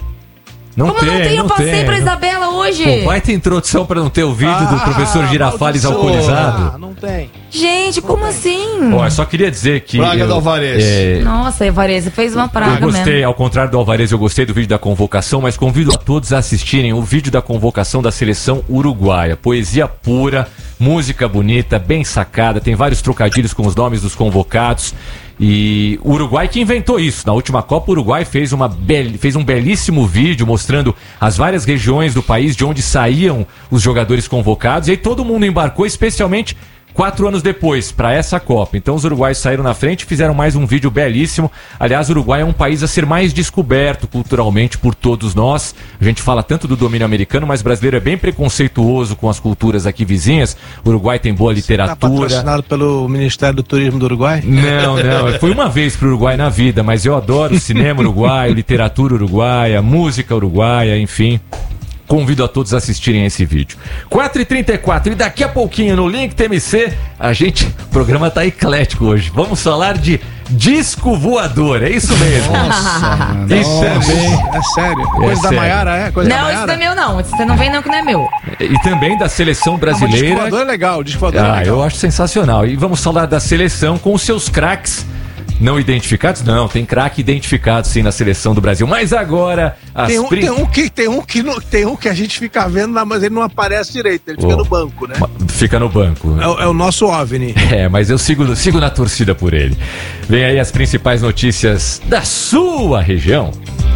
Não Como tem, não tem? Eu não passei tem, pra não... Isabela hoje. Pô, vai ter introdução pra não ter o vídeo ah, do professor Girafales alcoolizado? Ah, não tem. Gente, não como tem. assim? Ó, eu só queria dizer que... Praga eu, do Alvarez. É... Nossa, Alvarez, você fez uma praga Eu gostei, mesmo. Ao contrário do Alvarez, eu gostei do vídeo da convocação, mas convido a todos a assistirem o vídeo da convocação da seleção uruguaia. Poesia pura, música bonita, bem sacada, tem vários trocadilhos com os nomes dos convocados. E o Uruguai que inventou isso. Na última Copa, o Uruguai fez, uma bel... fez um belíssimo vídeo mostrando as várias regiões do país de onde saíam os jogadores convocados. E aí todo mundo embarcou, especialmente quatro anos depois, para essa Copa. Então os uruguaios saíram na frente e fizeram mais um vídeo belíssimo. Aliás, o Uruguai é um país a ser mais descoberto culturalmente por todos nós. A gente fala tanto do domínio americano, mas o brasileiro é bem preconceituoso com as culturas aqui vizinhas. O Uruguai tem boa literatura. Está patrocinado pelo Ministério do Turismo do Uruguai? Não, não. Foi uma vez pro Uruguai na vida, mas eu adoro cinema uruguaio, literatura uruguaia, música uruguaia, enfim. Convido a todos a assistirem esse vídeo. quatro e trinta e quatro e daqui a pouquinho no Link T M C, a gente, o programa tá eclético hoje. Vamos falar de disco voador, é isso mesmo. Nossa, e também, é sério. Coisa é da sério. Maiara, é? Coisa não, da Maiara? Isso não é meu não, você não vem não que não é meu. E também da seleção brasileira. Não, o disco voador é legal, o disco voador ah, é legal. Eu acho sensacional. E vamos falar da seleção com os seus craques Não identificados? Não, tem craque identificado sim na seleção do Brasil. Mas agora as Tem um, pri... tem um, que, tem um, que, não- tem um que a gente fica vendo, mas ele não aparece direito, ele fica Oh. no banco, né? Fica no banco. É, o- é o nosso OVNI. É, mas eu sigo, sigo na torcida por ele. Vem aí as principais notícias da sua região.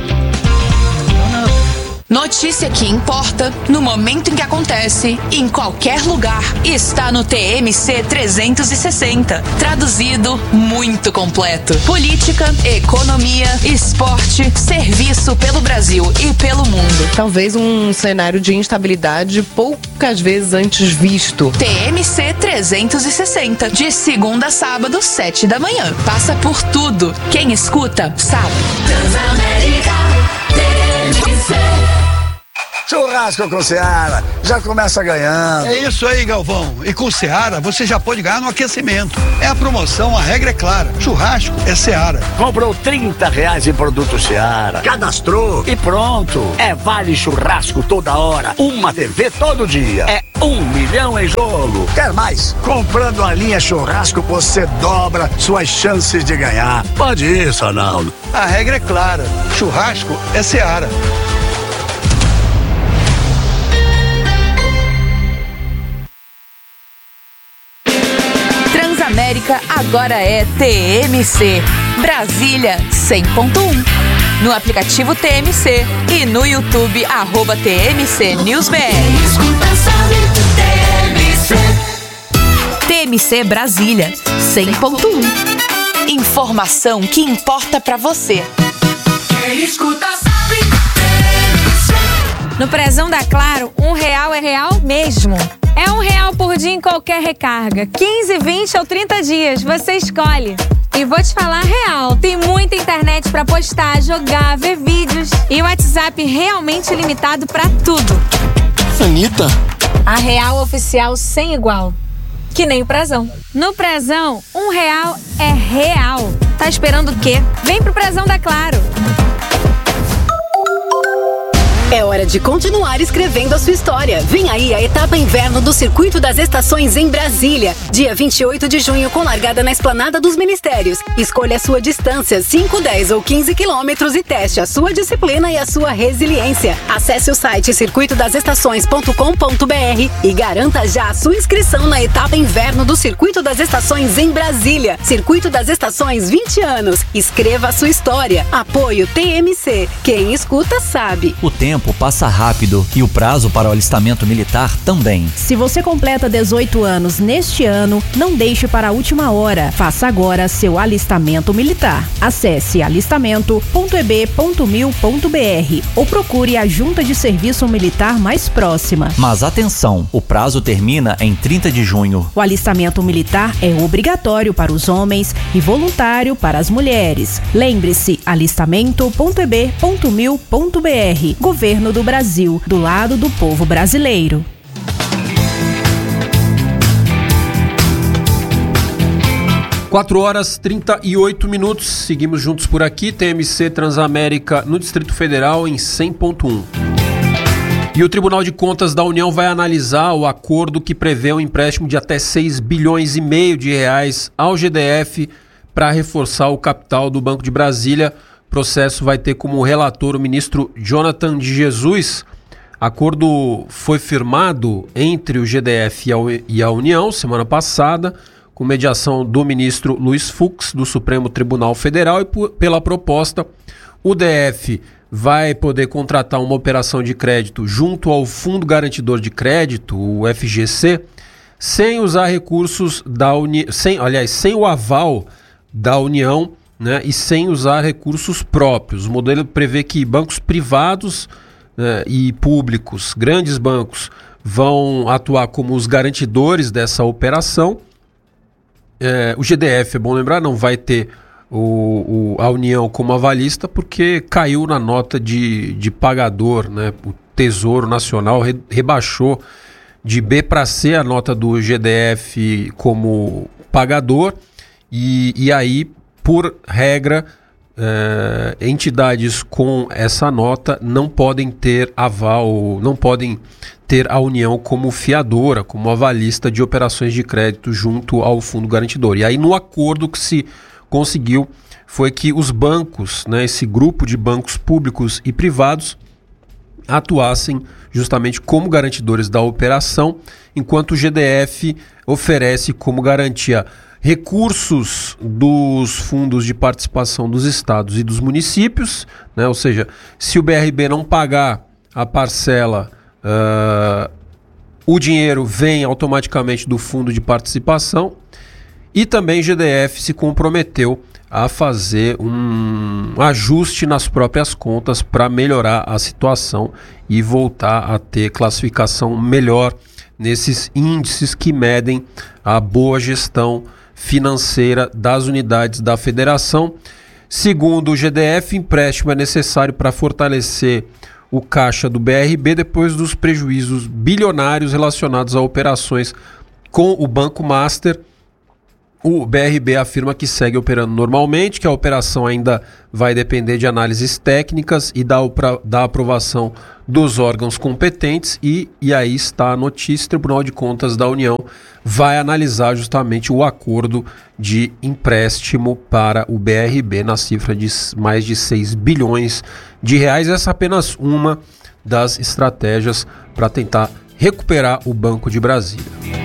Notícia que importa no momento em que acontece, em qualquer lugar, está no T M C trezentos e sessenta. Traduzido, muito completo. Política, economia, esporte, serviço pelo Brasil e pelo mundo. Talvez um cenário de instabilidade poucas vezes antes visto. T M C trezentos e sessenta, de segunda a sábado, sete da manhã. Passa por tudo. Quem escuta, sabe. Transamérica T M C. Churrasco com Seara, já começa ganhando. É isso aí, Galvão. E com Seara, você já pode ganhar no aquecimento. É a promoção, a regra é clara. Churrasco é Seara. Comprou trinta reais em produto Seara, cadastrou e pronto. É vale churrasco toda hora, uma T V todo dia. É um milhão em jogo. Quer mais? Comprando a linha churrasco, você dobra suas chances de ganhar. Pode ir, Sonaldo. A regra é clara. Churrasco é Seara. Transamérica agora é T M C. Brasília cem ponto um. No aplicativo T M C e no YouTube, arroba T M C News B R. T M C Brasília cem ponto um. Informação que importa pra você. Quem escuta sabe. No prezão da Claro, um real é real mesmo. É um real por dia em qualquer recarga. quinze, vinte ou trinta dias, você escolhe. E vou te falar real, tem muita internet pra postar, jogar, ver vídeos. E o WhatsApp realmente limitado pra tudo. Anitta? A real oficial sem igual. Que nem o prezão. No prezão, um real é real. Tá esperando o quê? Vem pro prezão da Claro. É hora de continuar escrevendo a sua história. Vem aí a etapa inverno do Circuito das Estações em Brasília. Dia vinte e oito de junho, com largada na Esplanada dos Ministérios. Escolha a sua distância, cinco, dez ou quinze quilômetros e teste a sua disciplina e a sua resiliência. Acesse o site circuito das estações ponto com ponto b r e garanta já a sua inscrição na etapa inverno do Circuito das Estações em Brasília. Circuito das Estações, vinte anos. Escreva a sua história. Apoio T M C. Quem escuta sabe. O tempo passa rápido e o prazo para o alistamento militar também. Se você completa dezoito anos neste ano, não deixe para a última hora. Faça agora seu alistamento militar. Acesse alistamento ponto e b ponto mil ponto b r ou procure a junta de serviço militar mais próxima. Mas atenção, o prazo termina em trinta de junho. O alistamento militar é obrigatório para os homens e voluntário para as mulheres. Lembre-se, alistamento ponto e b ponto mil ponto b r. Governo do Brasil, do lado do povo brasileiro. quatro horas e trinta e oito minutos. Seguimos juntos por aqui. T M C Transamérica no Distrito Federal em cem ponto um. E o Tribunal de Contas da União vai analisar o acordo que prevê um empréstimo de até seis bilhões e meio de reais ao G D F para reforçar o capital do Banco de Brasília. O processo vai ter como relator o ministro Jonathan de Jesus. Acordo foi firmado entre o G D F e a União semana passada, com mediação do ministro Luiz Fux, do Supremo Tribunal Federal, e por, pela proposta, o D F vai poder contratar uma operação de crédito junto ao Fundo Garantidor de Crédito, o F G C, sem usar recursos da União, sem, aliás, sem o aval da União, né, e sem usar recursos próprios. O modelo prevê que bancos privados, né, e públicos, grandes bancos, vão atuar como os garantidores dessa operação. É, o G D F, é bom lembrar, não vai ter o, o, a União como avalista, porque caiu na nota de, de pagador, né? O Tesouro Nacional re, rebaixou de B para C a nota do G D F como pagador, e, e aí, por regra, é, entidades com essa nota não podem ter aval, não podem ter a União como fiadora, como avalista de operações de crédito junto ao Fundo Garantidor. E aí, no acordo que se conseguiu foi que os bancos, né, esse grupo de bancos públicos e privados, atuassem justamente como garantidores da operação, enquanto o G D F oferece como garantia recursos dos fundos de participação dos estados e dos municípios, né? Ou seja, se o B R B não pagar a parcela, uh, o dinheiro vem automaticamente do fundo de participação, e também o G D F se comprometeu a fazer um ajuste nas próprias contas para melhorar a situação e voltar a ter classificação melhor nesses índices que medem a boa gestão financeira das unidades da federação. Segundo o G D F, empréstimo é necessário para fortalecer o caixa do B R B depois dos prejuízos bilionários relacionados a operações com o Banco Master. O B R B afirma que segue operando normalmente, que a operação ainda vai depender de análises técnicas e da, da aprovação dos órgãos competentes, e, e aí está a notícia: o Tribunal de Contas da União vai analisar justamente o acordo de empréstimo para o B R B na cifra de mais de seis bilhões de reais. Essa é apenas uma das estratégias para tentar recuperar o Banco de Brasília.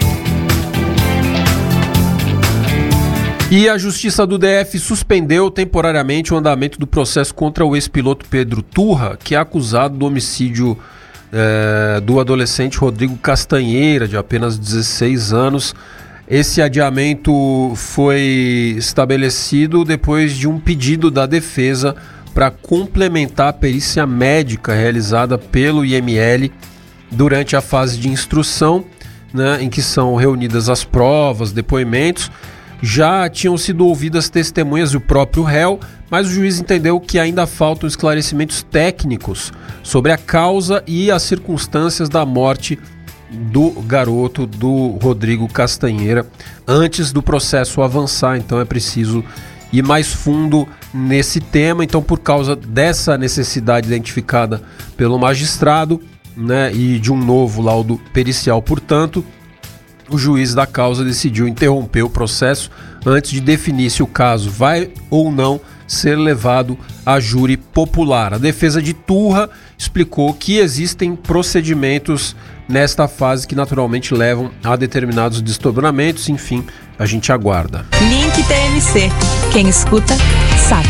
E a Justiça do D F suspendeu temporariamente o andamento do processo contra o ex-piloto Pedro Turra, que é acusado do homicídio é, do adolescente Rodrigo Castanheira, de apenas dezesseis anos. Esse adiamento foi estabelecido depois de um pedido da defesa para complementar a perícia médica realizada pelo I M L durante a fase de instrução, né, em que são reunidas as provas, depoimentos. Já tinham sido ouvidas testemunhas e o próprio réu, mas o juiz entendeu que ainda faltam esclarecimentos técnicos sobre a causa e as circunstâncias da morte do garoto, do Rodrigo Castanheira, antes do processo avançar. Então é preciso ir mais fundo nesse tema. Então, por causa dessa necessidade identificada pelo magistrado, né, e de um novo laudo pericial, portanto, o juiz da causa decidiu interromper o processo antes de definir se o caso vai ou não ser levado a júri popular. A defesa de Turra explicou que existem procedimentos nesta fase que naturalmente levam a determinados desdobramentos. Enfim, a gente aguarda. Link T M C. Quem escuta, sabe.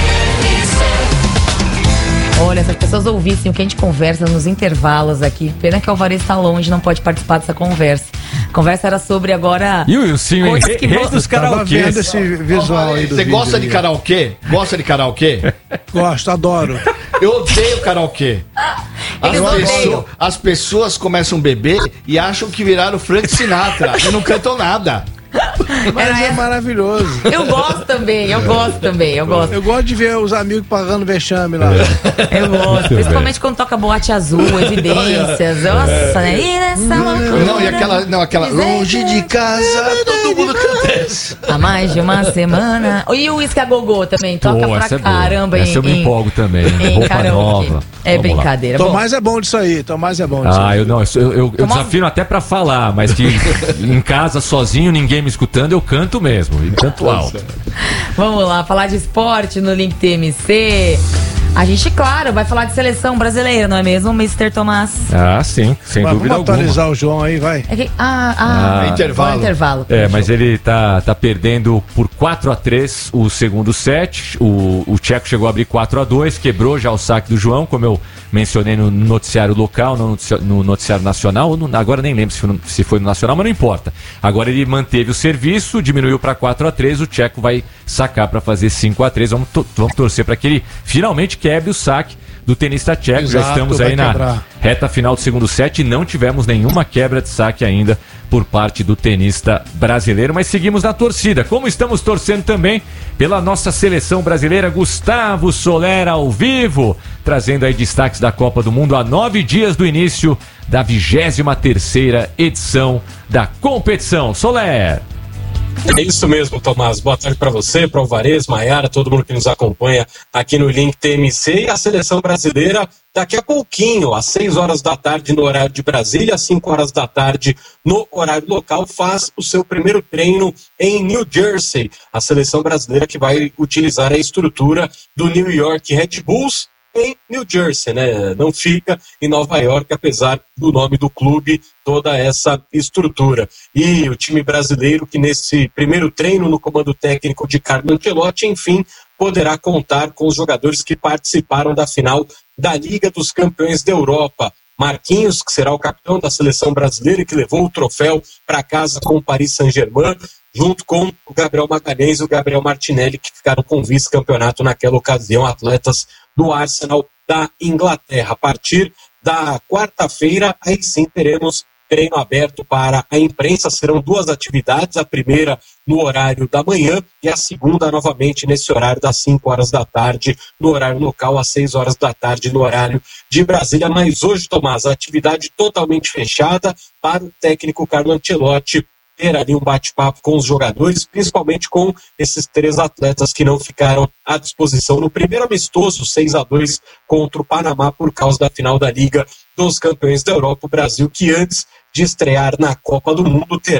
Olha, se as pessoas ouvissem o que a gente conversa nos intervalos aqui, pena que o Alvarez está longe, não pode participar dessa conversa. A conversa era sobre agora... E o Wilson, coisas que rei dos karaokê. Vendo esse visual aí do Você vídeo gosta aí. de karaokê? Gosta de karaokê? Gosto, adoro. Eu odeio karaokê. As, Eles pessoas, odeiam. as pessoas começam a beber e acham que viraram Frank Sinatra e não cantam nada. Mas Era é essa. maravilhoso. Eu gosto também, eu gosto também, eu gosto. Eu gosto de ver os amigos pagando vexame lá. Eu gosto, principalmente quando toca Boate Azul, Evidências. Nossa, né? E nessa loucura. Não, e aquela, não, aquela longe de casa, todo mundo canta essa. Há mais de uma semana. E o Uísque a Gogô também, toca Pô, pra essa é boa. caramba. Essa em, eu me em- empolgo também. em Roupa karaokê. nova. É Vamos lá. brincadeira. Bom, Tomás é bom disso aí, Tomás é bom disso Ah, aí. eu não, eu, eu, eu Tomás- desafio até pra falar, mas que em casa sozinho, ninguém me escutando, eu canto mesmo, e canto alto. vamos lá, falar de esporte no Link T M C. A gente, claro, vai falar de seleção brasileira, não é mesmo, mister Tomás? Ah, sim, sem Mas dúvida vamos alguma. atualizar o João aí, vai. É que, ah, ah, Ah, intervalo. intervalo. É, mas ele tá, tá perdendo por quatro a três o segundo set. O, o Tcheco chegou a abrir quatro a dois, quebrou já o saque do João, como eu mencionei no noticiário local, no noticiário, no noticiário nacional. ou no- agora nem lembro se foi, no, se foi no nacional, mas não importa. Agora ele manteve o serviço, diminuiu para quatro a três. O Tcheco vai sacar para fazer cinco a três. Vamos, to- vamos torcer para que ele finalmente quebre o saque do tenista tcheco. Já Exato, estamos vai aí na quebrar. reta final do segundo set e não tivemos nenhuma quebra de saque ainda por parte do tenista brasileiro, mas seguimos na torcida, como estamos torcendo também pela nossa seleção brasileira. Gustavo Soler ao vivo, trazendo aí destaques da Copa do Mundo a nove dias do início da vigésima terceira edição da competição. Soler! É isso mesmo, Tomás. Boa tarde para você, para o Alvarez, Maiara, todo mundo que nos acompanha aqui no Link T M C. E a seleção brasileira, daqui a pouquinho, às seis horas da tarde no horário de Brasília, às cinco horas da tarde no horário local, faz o seu primeiro treino em New Jersey. A seleção brasileira que vai utilizar a estrutura do New York Red Bulls em New Jersey, né? Não fica em Nova York, apesar do nome do clube, toda essa estrutura. E o time brasileiro que nesse primeiro treino no comando técnico de Carlo Ancelotti, enfim, poderá contar com os jogadores que participaram da final da Liga dos Campeões da Europa. Marquinhos, que será o capitão da seleção brasileira e que levou o troféu para casa com o Paris Saint-Germain, junto com o Gabriel Magalhães e o Gabriel Martinelli, que ficaram com vice-campeonato naquela ocasião, atletas do Arsenal da Inglaterra. A partir da quarta-feira, aí sim teremos treino aberto para a imprensa. Serão duas atividades, a primeira no horário da manhã e a segunda novamente nesse horário das cinco horas da tarde, no horário local, às seis horas da tarde, no horário de Brasília. Mas hoje, Tomás, a atividade totalmente fechada para o técnico Carlo Ancelotti ter ali um bate-papo com os jogadores, principalmente com esses três atletas que não ficaram à disposição no primeiro amistoso seis a dois contra o Panamá por causa da final da Liga dos Campeões da Europa. O Brasil, que antes de estrear na Copa do Mundo, terá